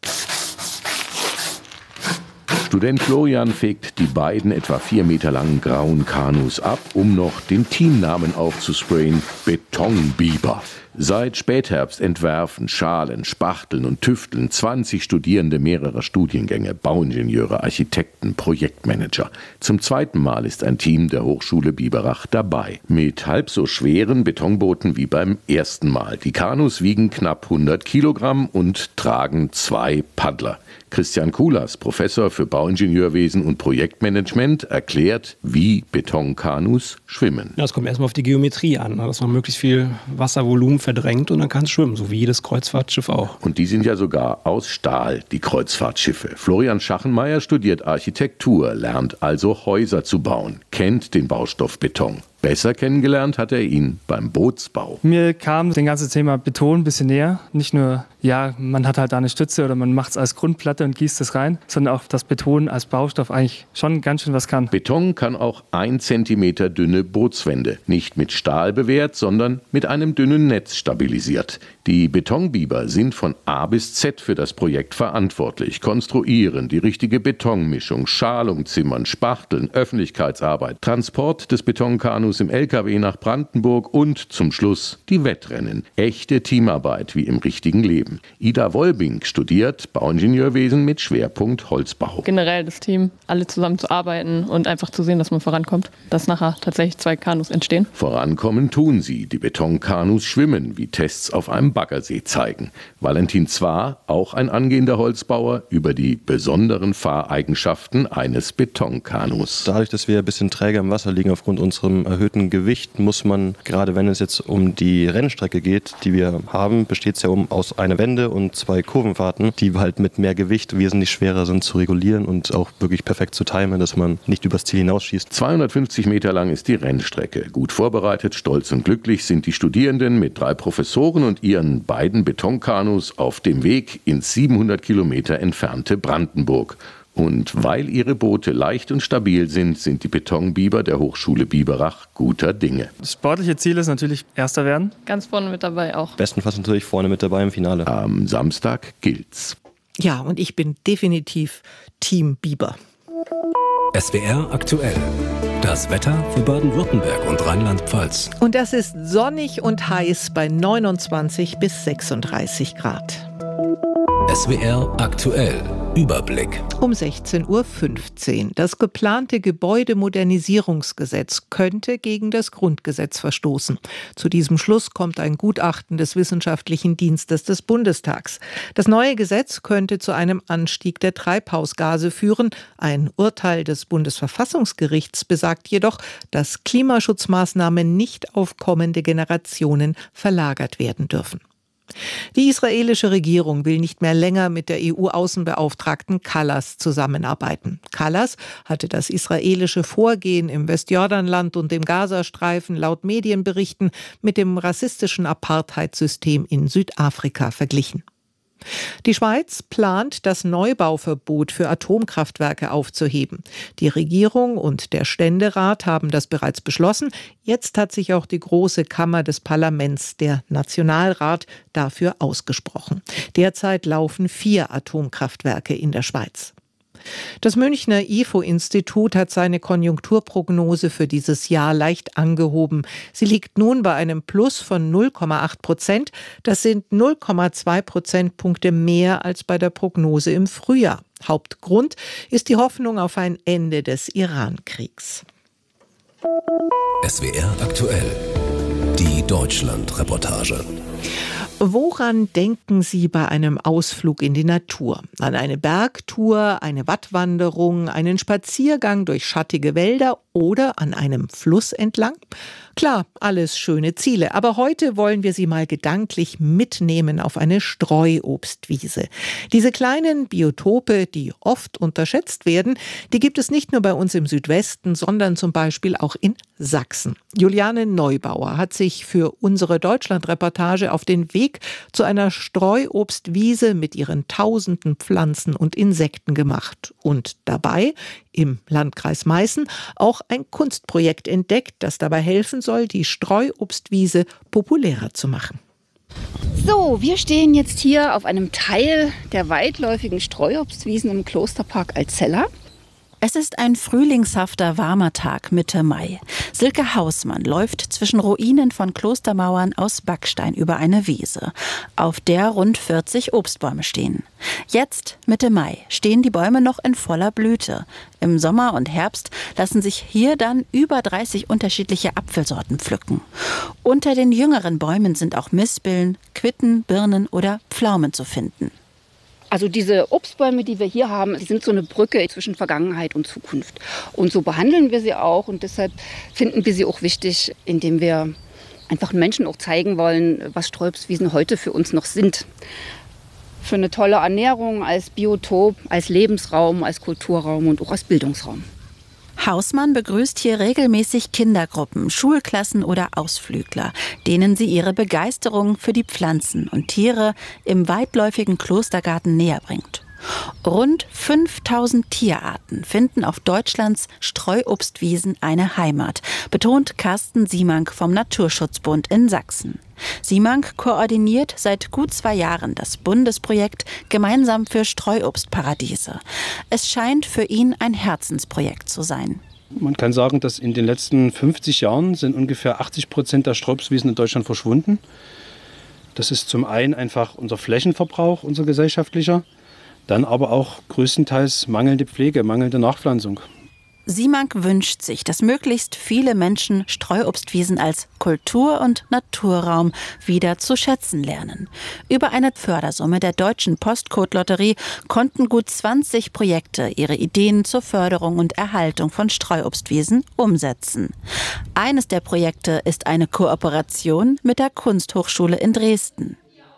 Student Florian fegt die beiden etwa 4 Meter langen grauen Kanus ab, um noch den Teamnamen aufzusprayen: Betonbiber. Seit Spätherbst entwerfen, schalen, spachteln und tüfteln 20 Studierende mehrerer Studiengänge, Bauingenieure, Architekten, Projektmanager. Zum zweiten Mal ist ein Team der Hochschule Biberach dabei. Mit halb so schweren Betonbooten wie beim ersten Mal. Die Kanus wiegen knapp 100 Kilogramm und tragen 2 Paddler. Christian Kulas, Professor für Bauingenieurwesen und Projektmanagement, erklärt, wie Betonkanus schwimmen. Ja, es kommt erstmal auf die Geometrie an, dass man möglichst viel Wasservolumen verdrängt und dann kann es schwimmen, so wie jedes Kreuzfahrtschiff auch. Und die sind ja sogar aus Stahl, die Kreuzfahrtschiffe. Florian Schachenmeier studiert Architektur, lernt also Häuser zu bauen, kennt den Baustoff Beton. Besser kennengelernt hat er ihn beim Bootsbau. Mir kam das ganze Thema Beton ein bisschen näher. Nicht nur, ja, man hat halt da eine Stütze oder man macht es als Grundplatte und gießt es rein, sondern auch, dass Beton als Baustoff eigentlich schon ganz schön was kann. Beton kann auch 1 Zentimeter dünne Bootswände. Nicht mit Stahl bewehrt, sondern mit einem dünnen Netz stabilisiert. Die Betonbiber sind von A bis Z für das Projekt verantwortlich. Konstruieren, die richtige Betonmischung, Schalung zimmern, spachteln, Öffentlichkeitsarbeit, Transport des Betonkanus im LKW nach Brandenburg und zum Schluss die Wettrennen. Echte Teamarbeit wie im richtigen Leben. Ida Wolbing studiert Bauingenieurwesen mit Schwerpunkt Holzbau. Generell das Team, alle zusammen zu arbeiten und einfach zu sehen, dass man vorankommt, dass nachher tatsächlich 2 Kanus entstehen. Vorankommen tun sie. Die Betonkanus schwimmen, wie Tests auf einem Baggersee zeigen. Valentin Zwar, auch ein angehender Holzbauer, über die besonderen Fahreigenschaften eines Betonkanus. Dadurch, dass wir ein bisschen träger im Wasser liegen aufgrund unserem erhöhten Gewicht, muss man, gerade wenn es jetzt um die Rennstrecke geht, die wir haben, besteht es ja aus einer Wende und 2 Kurvenfahrten, die halt mit mehr Gewicht wesentlich schwerer sind zu regulieren und auch wirklich perfekt zu timen, dass man nicht übers Ziel hinausschießt. 250 Meter lang ist die Rennstrecke. Gut vorbereitet, stolz und glücklich sind die Studierenden mit 3 Professoren und ihren beiden Betonkanus auf dem Weg ins 700 Kilometer entfernte Brandenburg. Und weil ihre Boote leicht und stabil sind, sind die Betonbiber der Hochschule Biberach guter Dinge. Das sportliche Ziel ist natürlich Erster werden. Ganz vorne mit dabei auch. Bestenfalls natürlich vorne mit dabei im Finale. Am Samstag gilt's. Ja, und ich bin definitiv Team Biber. SWR aktuell. Das Wetter für Baden-Württemberg und Rheinland-Pfalz. Und das ist sonnig und heiß bei 29 bis 36 Grad. SWR aktuell. Überblick. Um 16:15 Uhr. Das geplante Gebäudemodernisierungsgesetz könnte gegen das Grundgesetz verstoßen. Zu diesem Schluss kommt ein Gutachten des Wissenschaftlichen Dienstes des Bundestags. Das neue Gesetz könnte zu einem Anstieg der Treibhausgase führen. Ein Urteil des Bundesverfassungsgerichts besagt jedoch, dass Klimaschutzmaßnahmen nicht auf kommende Generationen verlagert werden dürfen. Die israelische Regierung will nicht mehr länger mit der EU-Außenbeauftragten Kallas zusammenarbeiten. Kallas hatte das israelische Vorgehen im Westjordanland und dem Gazastreifen laut Medienberichten mit dem rassistischen Apartheidssystem in Südafrika verglichen. Die Schweiz plant, das Neubauverbot für Atomkraftwerke aufzuheben. Die Regierung und der Ständerat haben das bereits beschlossen. Jetzt hat sich auch die Große Kammer des Parlaments, der Nationalrat, dafür ausgesprochen. Derzeit laufen 4 Atomkraftwerke in der Schweiz. Das Münchner IFO-Institut hat seine Konjunkturprognose für dieses Jahr leicht angehoben. Sie liegt nun bei einem Plus von 0,8%. Das sind 0,2 Prozentpunkte mehr als bei der Prognose im Frühjahr. Hauptgrund ist die Hoffnung auf ein Ende des Iran-Kriegs. SWR aktuell. Die Deutschland-Reportage. Woran denken Sie bei einem Ausflug in die Natur? An eine Bergtour, eine Wattwanderung, einen Spaziergang durch schattige Wälder oder an einem Fluss entlang? Klar, alles schöne Ziele, aber heute wollen wir Sie mal gedanklich mitnehmen auf eine Streuobstwiese. Diese kleinen Biotope, die oft unterschätzt werden, die gibt es nicht nur bei uns im Südwesten, sondern zum Beispiel auch in Sachsen. Juliane Neubauer hat sich für unsere Deutschland-Reportage auf den Weg zu einer Streuobstwiese mit ihren tausenden Pflanzen und Insekten gemacht und dabei im Landkreis Meißen auch ein Kunstprojekt entdeckt, das dabei helfen soll, die Streuobstwiese populärer zu machen. So, wir stehen jetzt hier auf einem Teil der weitläufigen Streuobstwiesen im Klosterpark Alzella. Es ist ein frühlingshafter, warmer Tag Mitte Mai. Silke Hausmann läuft zwischen Ruinen von Klostermauern aus Backstein über eine Wiese, auf der rund 40 Obstbäume stehen. Jetzt, Mitte Mai, stehen die Bäume noch in voller Blüte. Im Sommer und Herbst lassen sich hier dann über 30 unterschiedliche Apfelsorten pflücken. Unter den jüngeren Bäumen sind auch Mispeln, Quitten, Birnen oder Pflaumen zu finden. Also diese Obstbäume, die wir hier haben, die sind so eine Brücke zwischen Vergangenheit und Zukunft. Und so behandeln wir sie auch und deshalb finden wir sie auch wichtig, indem wir einfach Menschen auch zeigen wollen, was Streuobstwiesen heute für uns noch sind. Für eine tolle Ernährung, als Biotop, als Lebensraum, als Kulturraum und auch als Bildungsraum. Hausmann begrüßt hier regelmäßig Kindergruppen, Schulklassen oder Ausflügler, denen sie ihre Begeisterung für die Pflanzen und Tiere im weitläufigen Klostergarten näher bringt. Rund 5000 Tierarten finden auf Deutschlands Streuobstwiesen eine Heimat, betont Carsten Siemank vom Naturschutzbund in Sachsen. Siemank koordiniert seit gut 2 Jahren das Bundesprojekt Gemeinsam für Streuobstparadiese. Es scheint für ihn ein Herzensprojekt zu sein. Man kann sagen, dass in den letzten 50 Jahren sind ungefähr 80% der Streuobstwiesen in Deutschland verschwunden. Das ist zum einen einfach unser Flächenverbrauch, unser gesellschaftlicher, dann aber auch größtenteils mangelnde Pflege, mangelnde Nachpflanzung. Siemank wünscht sich, dass möglichst viele Menschen Streuobstwiesen als Kultur- und Naturraum wieder zu schätzen lernen. Über eine Fördersumme der Deutschen Postcode-Lotterie konnten gut 20 Projekte ihre Ideen zur Förderung und Erhaltung von Streuobstwiesen umsetzen. Eines der Projekte ist eine Kooperation mit der Kunsthochschule in Dresden.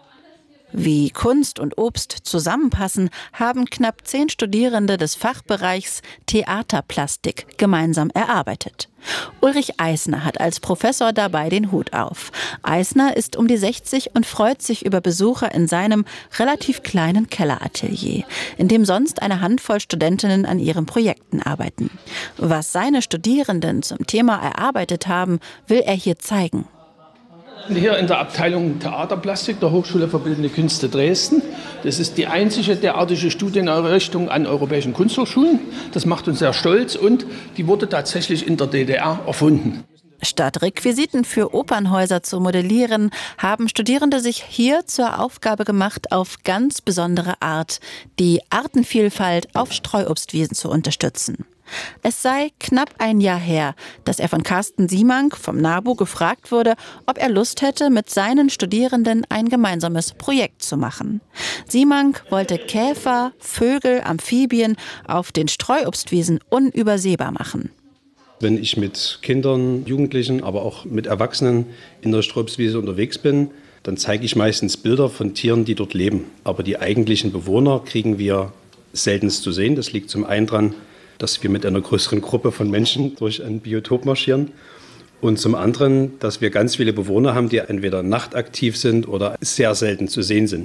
Wie Kunst und Obst zusammenpassen, haben knapp 10 Studierende des Fachbereichs Theaterplastik gemeinsam erarbeitet. Ulrich Eisner hat als Professor dabei den Hut auf. Eisner ist um die 60 und freut sich über Besucher in seinem relativ kleinen Kelleratelier, in dem sonst eine Handvoll Studentinnen an ihren Projekten arbeiten. Was seine Studierenden zum Thema erarbeitet haben, will er hier zeigen. Hier in der Abteilung Theaterplastik der Hochschule für Bildende Künste Dresden. Das ist die einzige derartige Studieneinrichtung an europäischen Kunsthochschulen. Das macht uns sehr stolz und die wurde tatsächlich in der DDR erfunden. Statt Requisiten für Opernhäuser zu modellieren, haben Studierende sich hier zur Aufgabe gemacht, auf ganz besondere Art die Artenvielfalt auf Streuobstwiesen zu unterstützen. Es sei knapp ein Jahr her, dass er von Carsten Siemank vom NABU gefragt wurde, ob er Lust hätte, mit seinen Studierenden ein gemeinsames Projekt zu machen. Siemank wollte Käfer, Vögel, Amphibien auf den Streuobstwiesen unübersehbar machen. Wenn ich mit Kindern, Jugendlichen, aber auch mit Erwachsenen in der Streuobstwiese unterwegs bin, dann zeige ich meistens Bilder von Tieren, die dort leben. Aber die eigentlichen Bewohner kriegen wir seltenst zu sehen. Das liegt zum einen daran, dass wir mit einer größeren Gruppe von Menschen durch ein Biotop marschieren. Und zum anderen, dass wir ganz viele Bewohner haben, die entweder nachtaktiv sind oder sehr selten zu sehen sind.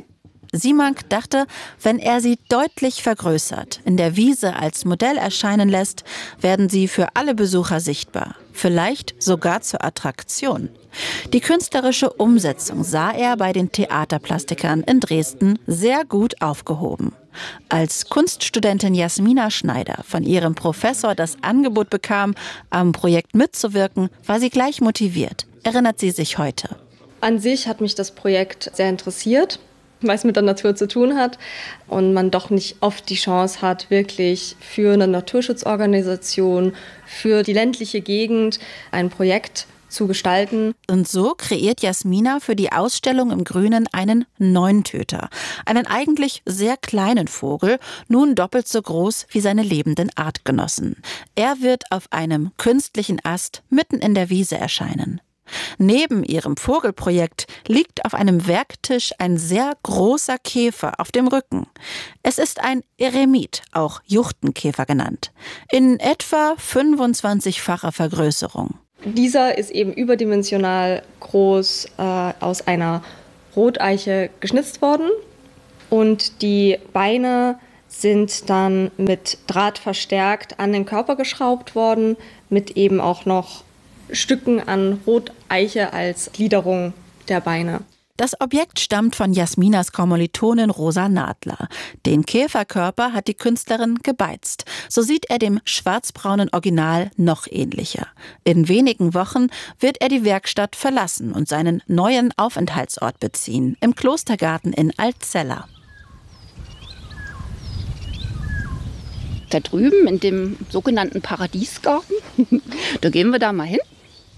Simank dachte, wenn er sie deutlich vergrößert, in der Wiese als Modell erscheinen lässt, werden sie für alle Besucher sichtbar, vielleicht sogar zur Attraktion. Die künstlerische Umsetzung sah er bei den Theaterplastikern in Dresden sehr gut aufgehoben. Als Kunststudentin Jasmina Schneider von ihrem Professor das Angebot bekam, am Projekt mitzuwirken, war sie gleich motiviert, erinnert sie sich heute. An sich hat mich das Projekt sehr interessiert, weil es mit der Natur zu tun hat und man doch nicht oft die Chance hat, wirklich für eine Naturschutzorganisation, für die ländliche Gegend ein Projekt zu gestalten. Und so kreiert Jasmina für die Ausstellung im Grünen einen Neuntöter, einen eigentlich sehr kleinen Vogel, nun doppelt so groß wie seine lebenden Artgenossen. Er wird auf einem künstlichen Ast mitten in der Wiese erscheinen. Neben ihrem Vogelprojekt liegt auf einem Werktisch ein sehr großer Käfer auf dem Rücken. Es ist ein Eremit, auch Juchtenkäfer genannt, in etwa 25-facher Vergrößerung. Dieser ist eben überdimensional groß aus einer Roteiche geschnitzt worden und die Beine sind dann mit Draht verstärkt an den Körper geschraubt worden, mit eben auch noch Stücken an Roteiche als Gliederung der Beine. Das Objekt stammt von Jasminas Kommilitonin Rosa Nadler. Den Käferkörper hat die Künstlerin gebeizt. So sieht er dem schwarzbraunen Original noch ähnlicher. In wenigen Wochen wird er die Werkstatt verlassen und seinen neuen Aufenthaltsort beziehen, im Klostergarten in Altzella. Da drüben in dem sogenannten Paradiesgarten, da gehen wir da mal hin.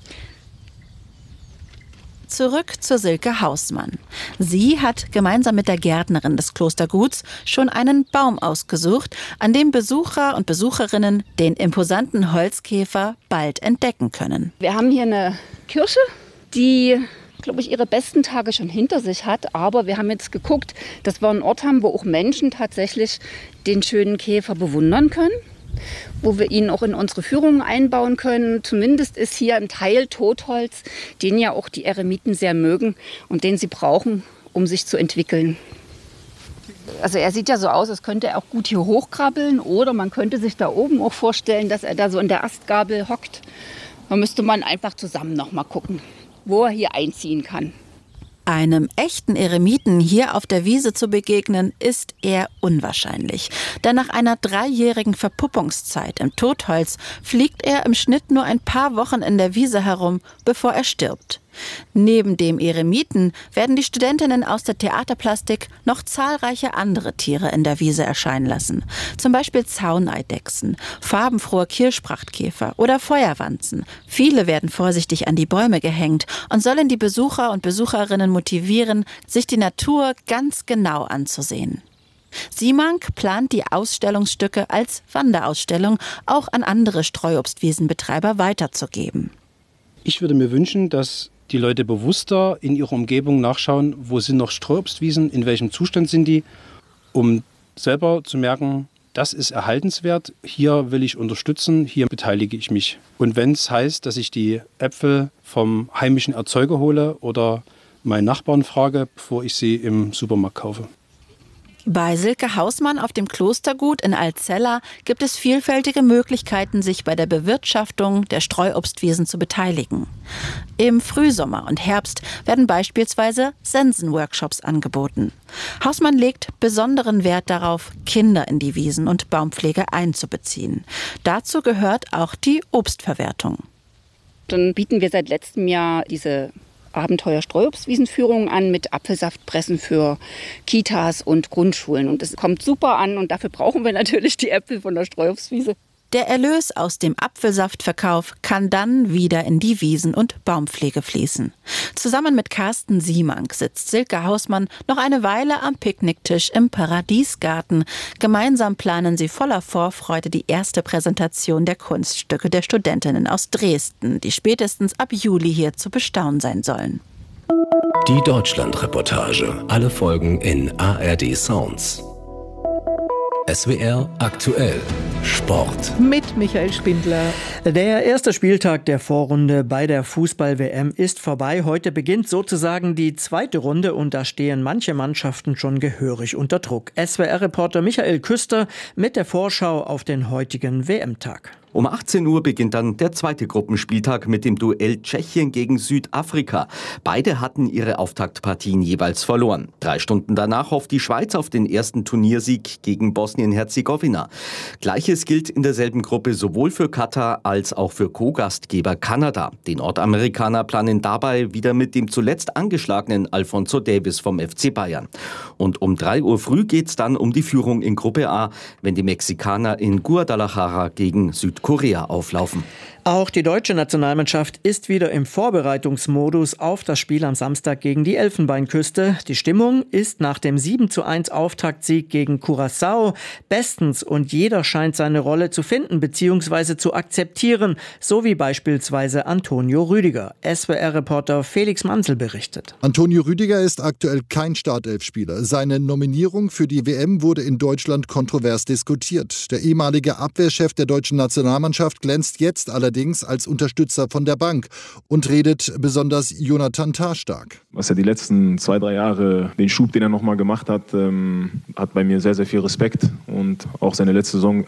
Zurück zu Silke Hausmann. Sie hat gemeinsam mit der Gärtnerin des Klosterguts schon einen Baum ausgesucht, an dem Besucher und Besucherinnen den imposanten Holzkäfer bald entdecken können. Wir haben hier eine Kirsche, die, glaube ich, ihre besten Tage schon hinter sich hat. Aber wir haben jetzt geguckt, dass wir einen Ort haben, wo auch Menschen tatsächlich den schönen Käfer bewundern können, wo wir ihn auch in unsere Führungen einbauen können. Zumindest ist hier ein Teil Totholz, den ja auch die Eremiten sehr mögen und den sie brauchen, um sich zu entwickeln. Also er sieht ja so aus, als könnte er auch gut hier hochkrabbeln, oder man könnte sich da oben auch vorstellen, dass er da so in der Astgabel hockt. Da müsste man einfach zusammen noch mal gucken, wo er hier einziehen kann. Einem echten Eremiten hier auf der Wiese zu begegnen, ist eher unwahrscheinlich. Denn nach einer 3-jährigen Verpuppungszeit im Totholz fliegt er im Schnitt nur ein paar Wochen in der Wiese herum, bevor er stirbt. Neben dem Eremiten werden die Studentinnen aus der Theaterplastik noch zahlreiche andere Tiere in der Wiese erscheinen lassen. Zum Beispiel Zauneidechsen, farbenfrohe Kirschprachtkäfer oder Feuerwanzen. Viele werden vorsichtig an die Bäume gehängt und sollen die Besucher und Besucherinnen motivieren, sich die Natur ganz genau anzusehen. Simank plant die Ausstellungsstücke als Wanderausstellung auch an andere Streuobstwiesenbetreiber weiterzugeben. Ich würde mir wünschen, dass die Leute bewusster in ihrer Umgebung nachschauen, wo sind noch Streuobstwiesen, in welchem Zustand sind die, um selber zu merken, das ist erhaltenswert, hier will ich unterstützen, hier beteilige ich mich. Und wenn es heißt, dass ich die Äpfel vom heimischen Erzeuger hole oder meinen Nachbarn frage, bevor ich sie im Supermarkt kaufe. Bei Silke Hausmann auf dem Klostergut in Altzella gibt es vielfältige Möglichkeiten, sich bei der Bewirtschaftung der Streuobstwiesen zu beteiligen. Im Frühsommer und Herbst werden beispielsweise Sensenworkshops angeboten. Hausmann legt besonderen Wert darauf, Kinder in die Wiesen- und Baumpflege einzubeziehen. Dazu gehört auch die Obstverwertung. Dann bieten wir seit letztem Jahr diese Abenteuer-Streuobstwiesenführungen an mit Apfelsaftpressen für Kitas und Grundschulen. Und es kommt super an und dafür brauchen wir natürlich die Äpfel von der Streuobstwiese. Der Erlös aus dem Apfelsaftverkauf kann dann wieder in die Wiesen- und Baumpflege fließen. Zusammen mit Carsten Simank sitzt Silke Hausmann noch eine Weile am Picknicktisch im Paradiesgarten. Gemeinsam planen sie voller Vorfreude die erste Präsentation der Kunststücke der Studentinnen aus Dresden, die spätestens ab Juli hier zu bestaunen sein sollen. Die Deutschland-Reportage. Alle Folgen in ARD Sounds. SWR aktuell. Sport. Mit Michael Spindler. Der erste Spieltag der Vorrunde bei der Fußball-WM ist vorbei. Heute beginnt sozusagen die zweite Runde und da stehen manche Mannschaften schon gehörig unter Druck. SWR-Reporter Michael Küster mit der Vorschau auf den heutigen WM-Tag. Um 18 Uhr beginnt dann der zweite Gruppenspieltag mit dem Duell Tschechien gegen Südafrika. Beide hatten ihre Auftaktpartien jeweils verloren. 3 Stunden danach hofft die Schweiz auf den ersten Turniersieg gegen Bosnien-Herzegowina. Gleiches gilt in derselben Gruppe sowohl für Katar als auch für Co-Gastgeber Kanada. Die Nordamerikaner planen dabei wieder mit dem zuletzt angeschlagenen Alphonso Davies vom FC Bayern. Und um 3 Uhr früh geht's dann um die Führung in Gruppe A, wenn die Mexikaner in Guadalajara gegen Südkorea auflaufen. Auch die deutsche Nationalmannschaft ist wieder im Vorbereitungsmodus auf das Spiel am Samstag gegen die Elfenbeinküste. Die Stimmung ist nach dem 7:1 Auftaktsieg gegen Curaçao bestens und jeder scheint seine Rolle zu finden bzw. zu akzeptieren, so wie beispielsweise Antonio Rüdiger. SWR-Reporter Felix Manzel berichtet. Antonio Rüdiger ist aktuell kein Startelfspieler. Seine Nominierung für die WM wurde in Deutschland kontrovers diskutiert. Der ehemalige Abwehrchef der deutschen Nationalmannschaft glänzt jetzt allerdings als Unterstützer von der Bank und redet besonders Jonathan Tah stark. Was er die letzten 2-3 Jahre, den Schub, den er nochmal gemacht hat, hat bei mir sehr, sehr viel Respekt. Und auch seine letzte Saison